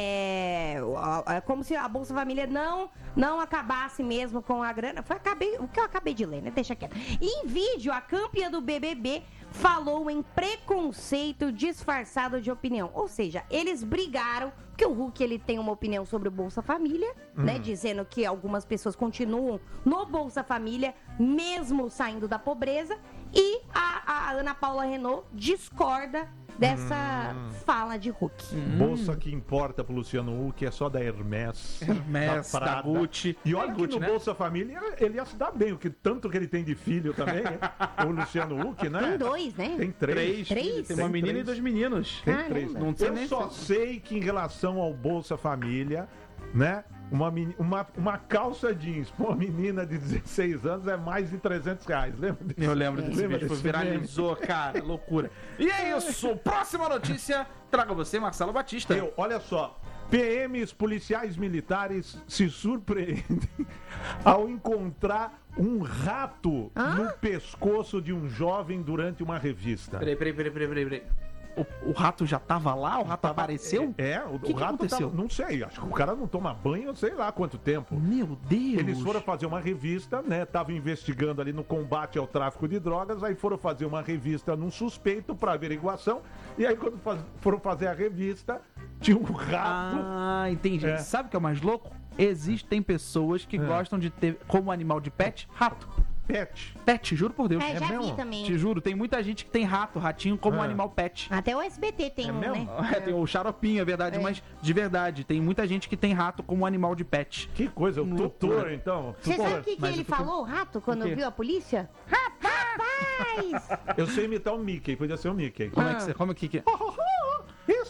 [SPEAKER 3] É, é como se a Bolsa Família não, não acabasse mesmo com a grana. Foi acabei, o que eu acabei de ler, né? Deixa quieto. Em vídeo, a campeã do B B B falou em preconceito disfarçado de opinião. Ou seja, eles brigaram, porque o Huck ele tem uma opinião sobre o Bolsa Família, hum. né? Dizendo que algumas pessoas continuam no Bolsa Família, mesmo saindo da pobreza. E a, a Ana Paula Renault discorda dessa hum. fala de Huck.
[SPEAKER 4] Hum. Bolsa que importa pro Luciano Huck é só da Hermès,
[SPEAKER 2] Hermès,
[SPEAKER 4] da,
[SPEAKER 2] da Gucci.
[SPEAKER 4] E olha
[SPEAKER 2] da
[SPEAKER 4] que
[SPEAKER 2] Gucci,
[SPEAKER 4] no
[SPEAKER 2] né?
[SPEAKER 4] Bolsa Família ele ia se dar bem, o que tanto que ele tem de filho também, né? O Luciano Huck, né?
[SPEAKER 3] Tem dois, né?
[SPEAKER 4] Tem três.
[SPEAKER 2] Três.
[SPEAKER 3] Três?
[SPEAKER 2] Tem uma
[SPEAKER 4] Tem
[SPEAKER 2] menina
[SPEAKER 4] três.
[SPEAKER 2] e dois meninos.
[SPEAKER 4] Tem
[SPEAKER 3] Caramba.
[SPEAKER 4] três.
[SPEAKER 2] Não sei
[SPEAKER 4] Eu
[SPEAKER 2] nem
[SPEAKER 4] só
[SPEAKER 2] se-
[SPEAKER 4] sei que em relação ao Bolsa Família, né? Uma, meni- uma, uma calça jeans pra uma menina de dezesseis anos é mais de trezentos reais, lembra disso?
[SPEAKER 2] Eu lembro desse
[SPEAKER 4] Lembra
[SPEAKER 2] vídeo, foi
[SPEAKER 4] desse
[SPEAKER 2] viralizou, cara, loucura. E é isso, próxima notícia, traga você, Marcelo Batista.
[SPEAKER 4] Eu, olha só, P Ms, policiais militares, se surpreendem ao encontrar um rato
[SPEAKER 3] Hã?
[SPEAKER 4] no pescoço de um jovem durante uma revista.
[SPEAKER 2] Peraí, peraí, peraí, peraí, peraí, peraí. O, o rato já tava lá? O rato apareceu?
[SPEAKER 4] É, o,
[SPEAKER 2] Que
[SPEAKER 4] o
[SPEAKER 2] que
[SPEAKER 4] rato
[SPEAKER 2] aconteceu?
[SPEAKER 4] tava, não sei, acho que o cara não toma banho, sei lá quanto tempo.
[SPEAKER 2] Meu Deus.
[SPEAKER 4] Eles foram fazer uma revista, né? Estavam investigando ali no combate ao tráfico de drogas, aí foram fazer uma revista num suspeito para averiguação. E aí, quando faz- foram fazer a revista, tinha um rato.
[SPEAKER 2] Ah, entendi.
[SPEAKER 4] É.
[SPEAKER 2] Sabe o que é o mais louco? Existem pessoas que
[SPEAKER 4] É.
[SPEAKER 2] gostam de ter como animal de pet, rato.
[SPEAKER 4] Pet.
[SPEAKER 2] Pet, juro por Deus.
[SPEAKER 3] É, já
[SPEAKER 4] mesmo?
[SPEAKER 3] vi também.
[SPEAKER 2] Te juro, tem muita gente que tem rato, ratinho como
[SPEAKER 4] É.
[SPEAKER 2] um animal pet.
[SPEAKER 3] Até o S B T tem
[SPEAKER 4] É
[SPEAKER 3] um,
[SPEAKER 4] mesmo?
[SPEAKER 3] né?
[SPEAKER 2] É, tem o xaropinho, é verdade,
[SPEAKER 3] É.
[SPEAKER 2] mas de verdade, tem muita gente que tem rato como um animal de pet.
[SPEAKER 4] Que coisa, o
[SPEAKER 2] Loucura.
[SPEAKER 4] tutor, então.
[SPEAKER 3] Você
[SPEAKER 4] Tutor.
[SPEAKER 3] sabe o que, que
[SPEAKER 2] Mas
[SPEAKER 3] ele
[SPEAKER 2] o que que-
[SPEAKER 3] falou, o rato, quando
[SPEAKER 2] O quê?
[SPEAKER 3] viu a polícia? Rapaz!
[SPEAKER 4] Eu sei imitar o Mickey, podia ser o Mickey.
[SPEAKER 2] Como é
[SPEAKER 3] Ah.
[SPEAKER 2] que você. Como é que. que-
[SPEAKER 4] Esse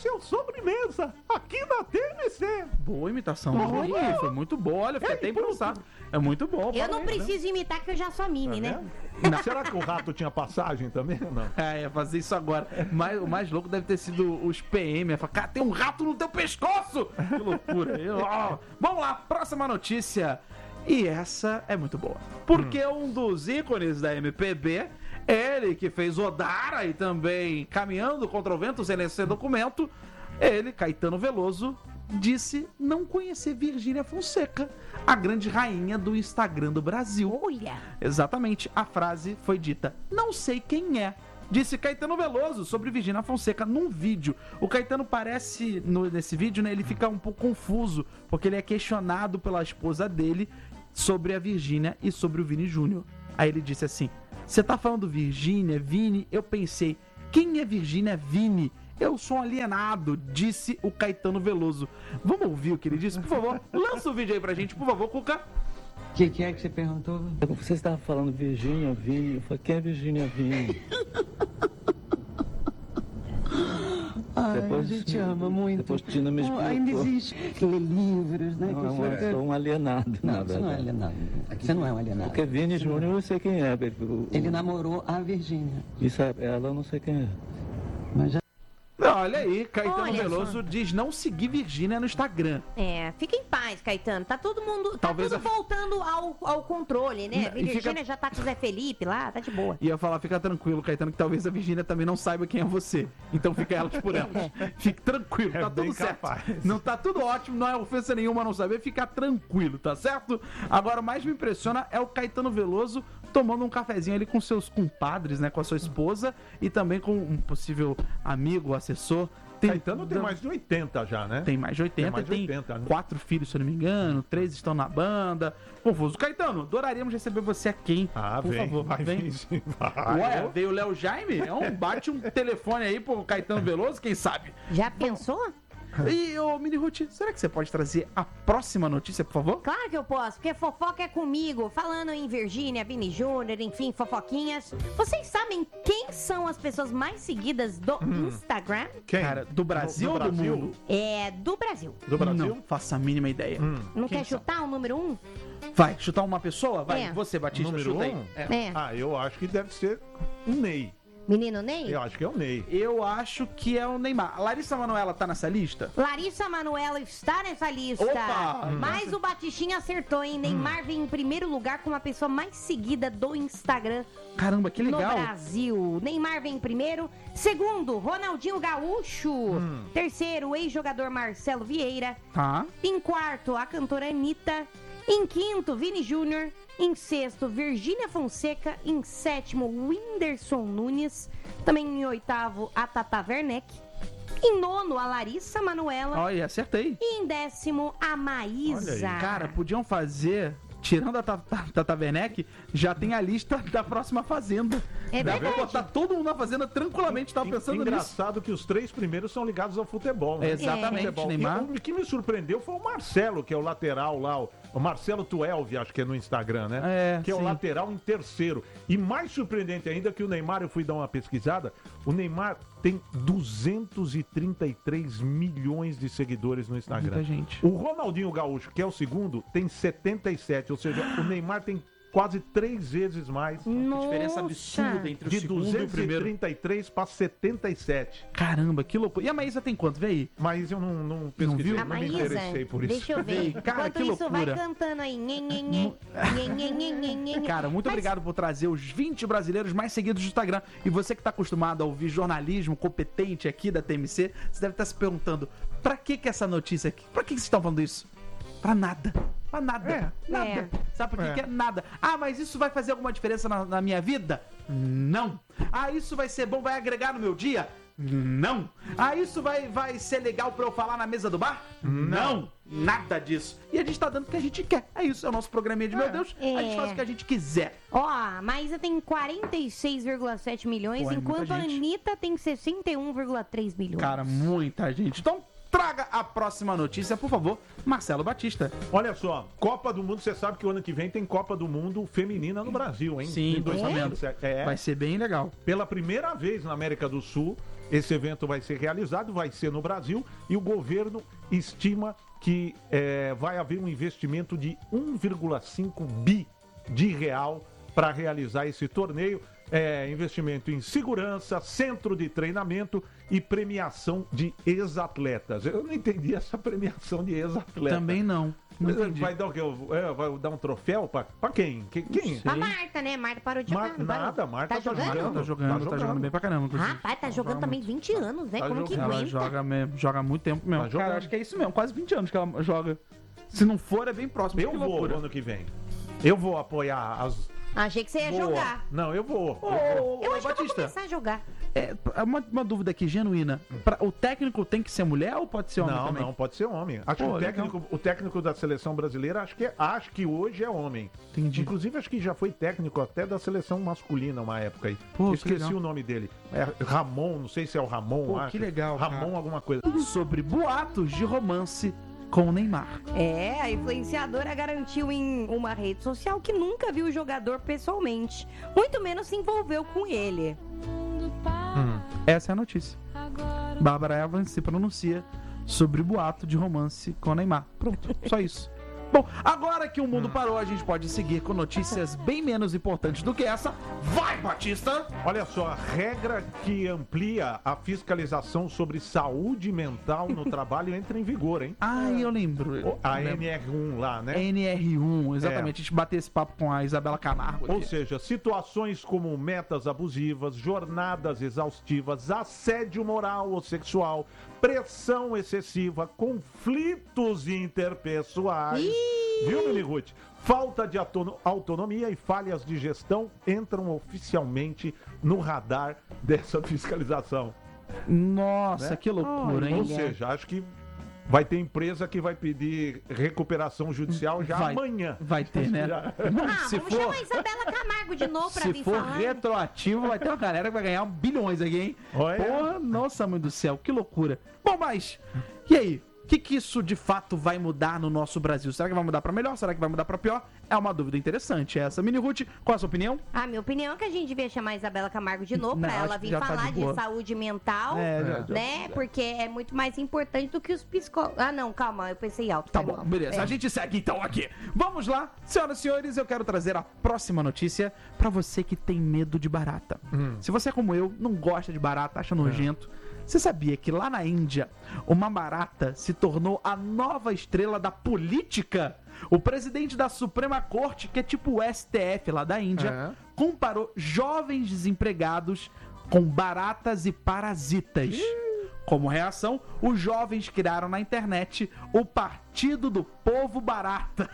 [SPEAKER 4] seu sobremesa aqui na T M C.
[SPEAKER 2] Boa imitação. Ih, foi muito boa. Olha, fiquei até imprensado. É muito bom.
[SPEAKER 3] Eu não
[SPEAKER 2] parabéns,
[SPEAKER 3] preciso imitar que eu já sou mime, né?
[SPEAKER 4] Não. Será que o rato tinha passagem também ou não?
[SPEAKER 2] É, ia fazer isso agora. Mas o mais louco deve ter sido os P M. Ia falar, cara, tem um rato no teu pescoço! Que loucura. Eu, ó. Vamos lá, próxima notícia. E essa é muito boa. Porque um dos ícones da M P B, ele que fez Odara e também Caminhando contra o Vento sem esse documento, ele, Caetano Veloso, disse não conhecer Virgínia Fonseca, a grande rainha do Instagram do Brasil.
[SPEAKER 3] Olha!
[SPEAKER 2] Exatamente, a frase foi dita, não sei quem é, disse Caetano Veloso sobre Virgínia Fonseca num vídeo. O Caetano parece, no, nesse vídeo, né, ele fica um pouco confuso, porque ele é questionado pela esposa dele sobre a Virgínia e sobre o Vini Júnior. Aí ele disse assim, você tá falando Virgínia, Vini? Eu pensei, quem é Virgínia Vini? Eu sou um alienado, disse o Caetano Veloso. Vamos ouvir o que ele disse? Por favor, lança o vídeo aí pra gente, por favor, Cuca.
[SPEAKER 7] O que, que é que você perguntou?
[SPEAKER 8] Você estava falando Virgínia, Vini. Eu falei, quem é Virgínia, Vini?
[SPEAKER 7] Ai,
[SPEAKER 8] Depois,
[SPEAKER 7] a gente ama muito.
[SPEAKER 8] Depois Tina me explicou.
[SPEAKER 7] Oh, ainda existe ler livros, né?
[SPEAKER 8] Não,
[SPEAKER 7] que
[SPEAKER 8] eu
[SPEAKER 7] você-
[SPEAKER 8] sou um alienado,
[SPEAKER 7] Não,
[SPEAKER 8] na
[SPEAKER 7] você não é
[SPEAKER 8] verdade.
[SPEAKER 7] alienado. Você não é um alienado.
[SPEAKER 8] Porque Vini Júnior eu sei quem é. o-
[SPEAKER 7] Ele namorou a Virgínia.
[SPEAKER 8] Isso é ela, eu não sei quem é.
[SPEAKER 7] Mas já
[SPEAKER 2] Olha aí, Caetano
[SPEAKER 3] Olha
[SPEAKER 2] Veloso
[SPEAKER 3] só.
[SPEAKER 2] diz não seguir Virgínia no Instagram.
[SPEAKER 3] É, fica em paz, Caetano. Tá todo mundo. Tá
[SPEAKER 2] Talvez
[SPEAKER 3] tudo
[SPEAKER 2] a-
[SPEAKER 3] voltando ao, ao controle, né?
[SPEAKER 2] E
[SPEAKER 3] Virgínia
[SPEAKER 2] fica-
[SPEAKER 3] já tá com o Zé Felipe lá, tá de boa.
[SPEAKER 2] E eu ia falar, fica tranquilo, Caetano, que talvez a Virgínia também não saiba quem é você. Então fica elas por elas. Fique tranquilo,
[SPEAKER 4] É
[SPEAKER 2] tá
[SPEAKER 4] bem
[SPEAKER 2] tudo certo.
[SPEAKER 4] capaz.
[SPEAKER 2] Não tá tudo ótimo, não é ofensa nenhuma não saber, fica tranquilo, tá certo? Agora, o mais me impressiona é o Caetano Veloso tomando um cafezinho ali com seus compadres, né? Com a sua esposa e também com um possível amigo, assessor. Tem-
[SPEAKER 4] Caetano tem mais de oitenta já, né?
[SPEAKER 2] Tem mais de oitenta,
[SPEAKER 4] Tem mais de
[SPEAKER 2] tem
[SPEAKER 4] oitenta, né?
[SPEAKER 2] quatro filhos, se eu não me engano, três estão na banda. Confuso. Caetano, adoraríamos receber você aqui, hein?
[SPEAKER 4] Ah,
[SPEAKER 2] Por
[SPEAKER 4] vem,
[SPEAKER 2] favor,
[SPEAKER 4] vai
[SPEAKER 2] vem.
[SPEAKER 4] vir sim, vai.
[SPEAKER 2] Ué, veio o Léo Jaime? É um, bate um telefone aí pro Caetano Veloso, quem sabe?
[SPEAKER 3] Já pensou?
[SPEAKER 2] E, ô, Mini Ruth, será que você pode trazer a próxima notícia, por favor?
[SPEAKER 3] Claro que eu posso, porque fofoca é comigo. Falando em Virgínia, Vini Júnior, enfim, fofoquinhas. Vocês sabem quem são as pessoas mais seguidas do Instagram?
[SPEAKER 4] Quem?
[SPEAKER 2] Cara, do Brasil ou do
[SPEAKER 4] Brasil?
[SPEAKER 2] mundo?
[SPEAKER 3] É do Brasil.
[SPEAKER 4] Do Brasil?
[SPEAKER 2] Não faço a mínima ideia.
[SPEAKER 4] Hum.
[SPEAKER 3] Não
[SPEAKER 2] Quem
[SPEAKER 3] quer
[SPEAKER 2] são?
[SPEAKER 3] chutar o número um?
[SPEAKER 2] Vai, chutar uma pessoa? Vai,
[SPEAKER 3] É.
[SPEAKER 2] você, Batista,
[SPEAKER 4] Número
[SPEAKER 2] chuta aí.
[SPEAKER 4] um?
[SPEAKER 2] É.
[SPEAKER 3] É.
[SPEAKER 4] Ah, eu acho que deve ser o Ney.
[SPEAKER 3] Menino Ney?
[SPEAKER 4] Eu acho que é o Ney.
[SPEAKER 2] Eu acho que é o Neymar. A Larissa Manoela tá nessa lista?
[SPEAKER 3] Larissa Manoela está nessa lista.
[SPEAKER 2] Opa!
[SPEAKER 3] Mas o Batichinha acertou, hein? Neymar vem em primeiro lugar como a pessoa mais seguida do Instagram
[SPEAKER 2] Caramba, que
[SPEAKER 3] no
[SPEAKER 2] legal.
[SPEAKER 3] Brasil. Neymar vem em primeiro. Segundo, Ronaldinho Gaúcho. Terceiro, o ex-jogador Marcelo Vieira.
[SPEAKER 2] Tá.
[SPEAKER 3] Em quarto, a cantora Anitta. Em quinto, Vini Júnior. Em sexto, Virgínia Fonseca. Em sétimo, Whindersson Nunes. Também em oitavo, a Tata Werneck. Em nono, a Larissa Manoela.
[SPEAKER 2] Olha, acertei.
[SPEAKER 3] E em décimo, a Maísa.
[SPEAKER 4] Olha aí.
[SPEAKER 2] Cara, podiam fazer, tirando a Tata Tata Werneck, já tem a lista da próxima Fazenda.
[SPEAKER 3] É
[SPEAKER 2] Dá pra
[SPEAKER 3] verdade.
[SPEAKER 2] botar todo mundo na Fazenda tranquilamente, tava pensando nisso.
[SPEAKER 4] Engraçado que os três primeiros são ligados ao futebol, né?
[SPEAKER 2] Exatamente,
[SPEAKER 4] Futebol.
[SPEAKER 2] Neymar.
[SPEAKER 4] E o que me surpreendeu foi o Marcelo, que é o lateral lá, o o Marcelo Tuelvi, acho que é no Instagram, né?
[SPEAKER 2] É,
[SPEAKER 4] que é o
[SPEAKER 2] sim.
[SPEAKER 4] lateral em terceiro. E mais surpreendente ainda que o Neymar, eu fui dar uma pesquisada, o Neymar tem duzentos e trinta e três milhões de seguidores no Instagram.
[SPEAKER 2] Muita gente.
[SPEAKER 4] O Ronaldinho Gaúcho, que é o segundo, tem setenta e sete, ou seja, o Neymar tem quase três vezes mais.
[SPEAKER 3] Nossa.
[SPEAKER 2] Diferença absurda entre o
[SPEAKER 4] De
[SPEAKER 2] segundo e o
[SPEAKER 4] duzentos e
[SPEAKER 2] primeiro.
[SPEAKER 4] trinta e três para setenta e sete.
[SPEAKER 2] Caramba, que loucura. E a Maísa tem quanto? Vê aí.
[SPEAKER 4] Mas eu não, não pesquisei,
[SPEAKER 2] viu?
[SPEAKER 4] não,
[SPEAKER 3] A
[SPEAKER 4] me
[SPEAKER 3] Maísa,
[SPEAKER 4] interessei por isso.
[SPEAKER 3] deixa eu ver.
[SPEAKER 2] Cara,
[SPEAKER 3] Enquanto
[SPEAKER 2] que
[SPEAKER 3] isso, vai
[SPEAKER 2] loucura.
[SPEAKER 3] cantando aí. Nhe, nhe, nhe. Nhe, nhe, nhe, nhe, nhe.
[SPEAKER 2] Cara, muito
[SPEAKER 3] Mas-
[SPEAKER 2] obrigado por trazer os vinte brasileiros mais seguidos do Instagram. E você que tá acostumado a ouvir jornalismo competente aqui da T M C, você deve estar se perguntando, pra que que essa notícia aqui? Pra que que vocês estão falando isso? Pra nada. Pra nada.
[SPEAKER 4] É.
[SPEAKER 2] Nada.
[SPEAKER 3] É.
[SPEAKER 2] Sabe por que
[SPEAKER 4] É.
[SPEAKER 2] que é nada? Ah, mas isso vai fazer alguma diferença na, na minha vida? Não. Ah, isso vai ser bom, vai agregar no meu dia? Não. Ah, isso vai, vai ser legal pra eu falar na mesa do bar? Não. Nada disso. E a gente tá dando o que a gente quer. É isso, é o nosso programinha de meu Deus. A gente
[SPEAKER 3] É.
[SPEAKER 2] faz o que a gente quiser.
[SPEAKER 3] Ó, a Maísa tem quarenta e seis vírgula sete milhões,
[SPEAKER 2] Pô, é
[SPEAKER 3] enquanto
[SPEAKER 2] muita
[SPEAKER 3] a
[SPEAKER 2] gente.
[SPEAKER 3] Anitta tem sessenta e um vírgula três milhões.
[SPEAKER 2] Cara, muita gente. Então, traga a próxima notícia, por favor, Marcelo Batista.
[SPEAKER 4] Olha só, Copa do Mundo, você sabe que o ano que vem tem Copa do Mundo feminina no Brasil, hein?
[SPEAKER 2] Sim,
[SPEAKER 4] Em
[SPEAKER 2] tô
[SPEAKER 4] dois mil e vinte e
[SPEAKER 2] sabendo.
[SPEAKER 4] sete. É,
[SPEAKER 2] Vai ser bem legal.
[SPEAKER 4] pela primeira vez na América do Sul, esse evento vai ser realizado, vai ser no Brasil, e o governo estima que é, vai haver um investimento de um vírgula cinco bi de real para realizar esse torneio. É, investimento em segurança, centro de treinamento e premiação de ex-atletas. Eu não entendi essa premiação de ex-atletas.
[SPEAKER 2] Também não. não entendi.
[SPEAKER 4] Vai dar o quê? É, vai dar um troféu pra, pra quem? Quem? quem?
[SPEAKER 3] A Marta, né? Marta parou de jogar.
[SPEAKER 4] Mar-
[SPEAKER 3] não parou?
[SPEAKER 4] nada, Marta tá
[SPEAKER 3] jogando?
[SPEAKER 4] jogando.
[SPEAKER 2] Tá jogando, tá jogando bem pra caramba, inclusive.
[SPEAKER 3] Rapaz, tá jogando também vinte anos, né?
[SPEAKER 4] Tá
[SPEAKER 3] Como que
[SPEAKER 4] jogando.
[SPEAKER 2] Ela
[SPEAKER 3] aguenta?
[SPEAKER 2] joga, mesmo, joga há muito tempo mesmo.
[SPEAKER 4] Tá jogando.
[SPEAKER 2] Cara, acho que é isso mesmo, quase vinte anos que ela joga. Se não for, é bem próximo.
[SPEAKER 4] Eu
[SPEAKER 2] Que
[SPEAKER 4] vou
[SPEAKER 2] loucura.
[SPEAKER 4] no ano que vem. Eu vou apoiar as...
[SPEAKER 3] Achei que você ia
[SPEAKER 4] Vou.
[SPEAKER 3] jogar.
[SPEAKER 4] Não, eu vou.
[SPEAKER 2] Ô,
[SPEAKER 4] Eu vou.
[SPEAKER 2] ô,
[SPEAKER 3] Eu
[SPEAKER 2] ô,
[SPEAKER 3] acho que eu vou
[SPEAKER 2] Batista,
[SPEAKER 3] começar a jogar.
[SPEAKER 2] é, uma, uma dúvida aqui, genuína. Pra- o técnico tem que ser mulher ou pode ser homem
[SPEAKER 4] Não,
[SPEAKER 2] também?
[SPEAKER 4] não, pode ser homem. Acho
[SPEAKER 2] Pô,
[SPEAKER 4] que o técnico, o técnico da seleção brasileira, acho que, é- acho que hoje é homem.
[SPEAKER 2] Entendi.
[SPEAKER 4] Inclusive, acho que já foi técnico até da seleção masculina uma época aí.
[SPEAKER 2] Pô, que
[SPEAKER 4] Esqueci
[SPEAKER 2] legal.
[SPEAKER 4] o nome dele. É Ramon, não sei se é o Ramon.
[SPEAKER 2] Pô,
[SPEAKER 4] acho.
[SPEAKER 2] que legal,
[SPEAKER 4] Ramon
[SPEAKER 2] cara.
[SPEAKER 4] alguma coisa.
[SPEAKER 2] Sobre boatos de romance com o Neymar.
[SPEAKER 6] É, a influenciadora garantiu em uma rede social que nunca viu o jogador pessoalmente, muito menos se envolveu com ele.
[SPEAKER 2] Essa é a notícia. Bárbara Evans se pronuncia sobre boato de romance com o Neymar. Pronto, só isso. Bom, agora que o mundo parou, a gente pode seguir com notícias bem menos importantes do que essa. Vai, Batista!
[SPEAKER 4] Olha só, a regra que amplia a fiscalização sobre saúde mental no trabalho entra em vigor, hein?
[SPEAKER 2] Ah, eu lembro.
[SPEAKER 4] O- A
[SPEAKER 2] Lembro.
[SPEAKER 4] N R um lá, né?
[SPEAKER 2] N R um, exatamente. A gente bateu esse papo com a Isabela Camargo
[SPEAKER 4] Ou
[SPEAKER 2] aqui.
[SPEAKER 4] seja, situações como metas abusivas, jornadas exaustivas, assédio moral ou sexual, pressão excessiva, conflitos interpessoais, viu, Mini Ruth? Falta de autono- autonomia e falhas de gestão entram oficialmente no radar dessa fiscalização.
[SPEAKER 2] Nossa,
[SPEAKER 4] Né?
[SPEAKER 2] que loucura, hein?
[SPEAKER 4] Ou seja, acho que vai ter empresa que vai pedir recuperação judicial já
[SPEAKER 2] Vai.
[SPEAKER 4] amanhã.
[SPEAKER 2] Vai ter, né?
[SPEAKER 4] Já.
[SPEAKER 2] Não,
[SPEAKER 3] Ah,
[SPEAKER 2] se
[SPEAKER 3] vamos
[SPEAKER 2] for,
[SPEAKER 3] chamar a Isabela Camargo de novo pra
[SPEAKER 2] se
[SPEAKER 3] vir
[SPEAKER 2] for
[SPEAKER 3] falar.
[SPEAKER 2] retroativo, vai ter uma galera que vai ganhar bilhões aqui, hein?
[SPEAKER 4] Olha.
[SPEAKER 2] Porra, nossa, mãe do céu, que loucura. Bom, mas, e aí? O que, que isso de fato vai mudar no nosso Brasil? Será que vai mudar pra melhor? Será que vai mudar pra pior? É uma dúvida interessante essa. Mini Ruth, qual a sua opinião?
[SPEAKER 3] A minha opinião é que a gente devia chamar a Isabela Camargo de novo
[SPEAKER 2] Não,
[SPEAKER 3] pra
[SPEAKER 2] acho
[SPEAKER 3] ela
[SPEAKER 2] que
[SPEAKER 3] vir
[SPEAKER 2] já tá
[SPEAKER 3] falar
[SPEAKER 2] de
[SPEAKER 3] de,
[SPEAKER 2] boa.
[SPEAKER 3] saúde mental,
[SPEAKER 2] É, já- já-
[SPEAKER 3] né? Porque é muito mais importante do que os psicólogos. Ah, não, calma, eu pensei alto.
[SPEAKER 2] Tá
[SPEAKER 3] foi
[SPEAKER 2] bom,
[SPEAKER 3] mal.
[SPEAKER 2] beleza.
[SPEAKER 3] É.
[SPEAKER 2] A gente segue então aqui. Vamos lá, senhoras e senhores, eu quero trazer a próxima notícia pra você que tem medo de barata. Se você é como eu, não gosta de barata, acha nojento, você sabia que lá na Índia, uma barata se tornou a nova estrela da política? O presidente da Suprema Corte, que é tipo o S T F lá da Índia, comparou jovens desempregados com baratas e parasitas. Como reação, os jovens criaram na internet o Partido do Povo Barata.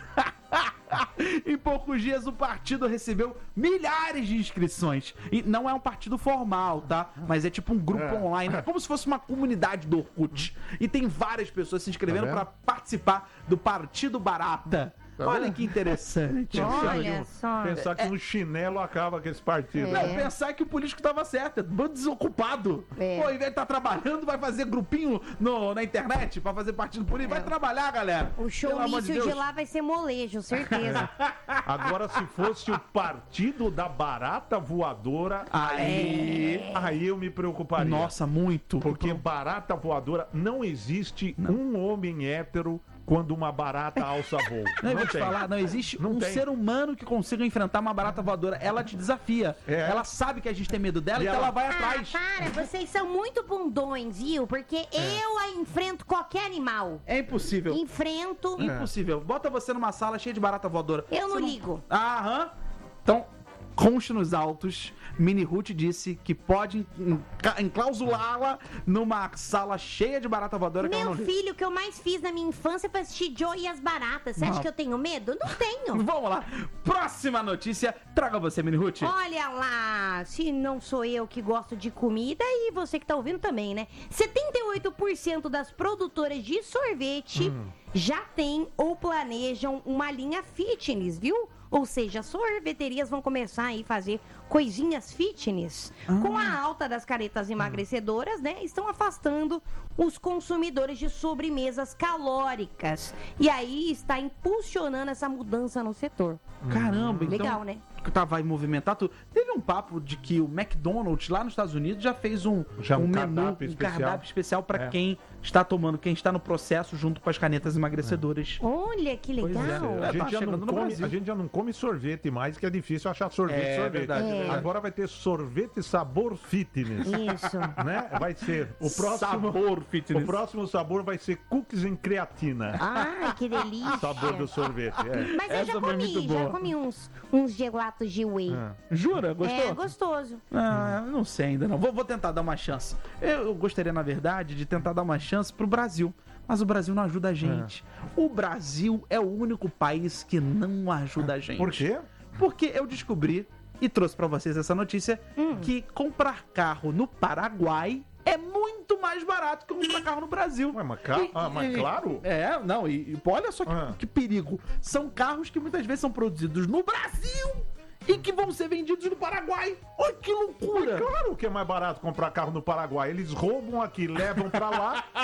[SPEAKER 2] Em poucos dias, o partido recebeu milhares de inscrições. E não é um partido formal, tá? Mas é tipo um grupo online. É como se fosse uma comunidade do Orkut. E tem várias pessoas se inscrevendo
[SPEAKER 5] Tá vendo?
[SPEAKER 2] para participar do Partido Barata. Olha que interessante.
[SPEAKER 3] Olha só.
[SPEAKER 4] Pensar que um chinelo acaba com esse partido.
[SPEAKER 3] É.
[SPEAKER 2] Não, pensar que o político tava certo, é bando desocupado.
[SPEAKER 3] É.
[SPEAKER 2] Pô, ao invés de estar trabalhando, vai fazer grupinho no, na internet pra fazer partido político. Vai trabalhar, galera.
[SPEAKER 3] O
[SPEAKER 2] Pelo amor
[SPEAKER 3] showmício de,
[SPEAKER 2] Deus.
[SPEAKER 3] lá vai ser molejo, certeza.
[SPEAKER 4] Agora, se fosse o partido da barata voadora,
[SPEAKER 2] Aí.
[SPEAKER 4] aí eu me preocuparia.
[SPEAKER 2] Nossa, muito.
[SPEAKER 4] Porque barata voadora, não existe um homem hétero quando uma barata alça voo.
[SPEAKER 2] Não, eu
[SPEAKER 4] Não
[SPEAKER 2] vou te
[SPEAKER 4] tem.
[SPEAKER 2] falar, não existe
[SPEAKER 4] Não
[SPEAKER 2] um
[SPEAKER 4] tem.
[SPEAKER 2] ser humano que consiga enfrentar uma barata voadora. Ela te desafia.
[SPEAKER 4] É.
[SPEAKER 2] Ela sabe que a gente tem medo dela
[SPEAKER 4] E
[SPEAKER 2] e que
[SPEAKER 4] ela-
[SPEAKER 2] ela vai
[SPEAKER 3] Ah,
[SPEAKER 2] atrás.
[SPEAKER 3] para, vocês são muito bundões, viu? Porque eu a enfrento qualquer animal.
[SPEAKER 2] É impossível.
[SPEAKER 3] Enfrento.
[SPEAKER 2] Impossível. Bota você numa sala cheia de barata voadora.
[SPEAKER 3] Eu não
[SPEAKER 2] Você
[SPEAKER 3] ligo.
[SPEAKER 2] Aham. Então, conste nos autos, Mini Ruth disse que pode enca- enclausulá-la numa sala cheia de barata voadora que ela
[SPEAKER 3] Meu
[SPEAKER 2] não liga.
[SPEAKER 3] filho, o que eu mais fiz na minha infância foi assistir Joe e as baratas. Você acha
[SPEAKER 2] Não.
[SPEAKER 3] que eu tenho medo? Não tenho.
[SPEAKER 2] Vamos lá. Próxima notícia. Traga você, Mini Ruth.
[SPEAKER 3] Olha lá, se não sou eu que gosto de comida e você que tá ouvindo também, né? setenta e oito por cento das produtoras de sorvete já têm ou planejam uma linha fitness, viu? Ou seja, sorveterias vão começar aí a fazer coisinhas fitness. Com a alta das caretas emagrecedoras, né? Estão afastando os consumidores de sobremesas calóricas. E aí está impulsionando essa mudança no setor.
[SPEAKER 2] Caramba, então...
[SPEAKER 3] Legal, né?
[SPEAKER 2] que tava em movimentar tudo. Teve um papo de que o McDonald's lá nos Estados Unidos já fez um,
[SPEAKER 4] Já um
[SPEAKER 2] um menu,
[SPEAKER 4] cardápio
[SPEAKER 2] um
[SPEAKER 4] especial.
[SPEAKER 2] cardápio especial para
[SPEAKER 4] É.
[SPEAKER 2] quem está tomando, quem está no processo junto com as canetas emagrecedoras.
[SPEAKER 3] Olha que
[SPEAKER 2] Pois é.
[SPEAKER 3] legal.
[SPEAKER 2] É,
[SPEAKER 4] A
[SPEAKER 2] tá
[SPEAKER 4] gente, já
[SPEAKER 2] chegando
[SPEAKER 4] não
[SPEAKER 2] no
[SPEAKER 4] come,
[SPEAKER 2] Brasil.
[SPEAKER 4] a gente já não come sorvete mais, que é difícil achar sorvete.
[SPEAKER 2] É,
[SPEAKER 4] sorvete.
[SPEAKER 2] verdade,
[SPEAKER 3] é verdade.
[SPEAKER 4] Agora vai ter sorvete sabor fitness.
[SPEAKER 3] Isso.
[SPEAKER 4] Né? Vai ser o próximo
[SPEAKER 2] Sabor fitness.
[SPEAKER 4] O próximo sabor vai ser cookies em creatina.
[SPEAKER 3] Ai, que delícia.
[SPEAKER 4] Sabor do sorvete. É.
[SPEAKER 3] Mas eu
[SPEAKER 2] Essa
[SPEAKER 3] já
[SPEAKER 2] foi
[SPEAKER 3] comi,
[SPEAKER 2] muito
[SPEAKER 3] já
[SPEAKER 2] boa.
[SPEAKER 3] comi uns, uns gelatos de whey.
[SPEAKER 2] Jura? Gostou?
[SPEAKER 3] É gostoso.
[SPEAKER 2] Ah, não sei ainda não. Vou, vou tentar dar uma chance. Eu, eu gostaria, na verdade, de tentar dar uma chance pro Brasil. Mas o Brasil não ajuda a gente. O Brasil é o único país que não ajuda a gente.
[SPEAKER 4] Por quê?
[SPEAKER 2] Porque eu descobri e trouxe pra vocês essa notícia
[SPEAKER 3] Hum.
[SPEAKER 2] que comprar carro no Paraguai é muito mais barato que comprar carro no Brasil.
[SPEAKER 4] Ué, mas, ca-
[SPEAKER 2] E-
[SPEAKER 4] ah, mas
[SPEAKER 2] e-
[SPEAKER 4] claro.
[SPEAKER 2] É, não, e, e olha só que,
[SPEAKER 4] Ah.
[SPEAKER 2] que perigo. São carros que muitas vezes são produzidos no Brasil e que vão ser vendidos no Paraguai. Olha que loucura!
[SPEAKER 4] Claro que é mais barato comprar carro no Paraguai. Eles roubam aqui, levam pra lá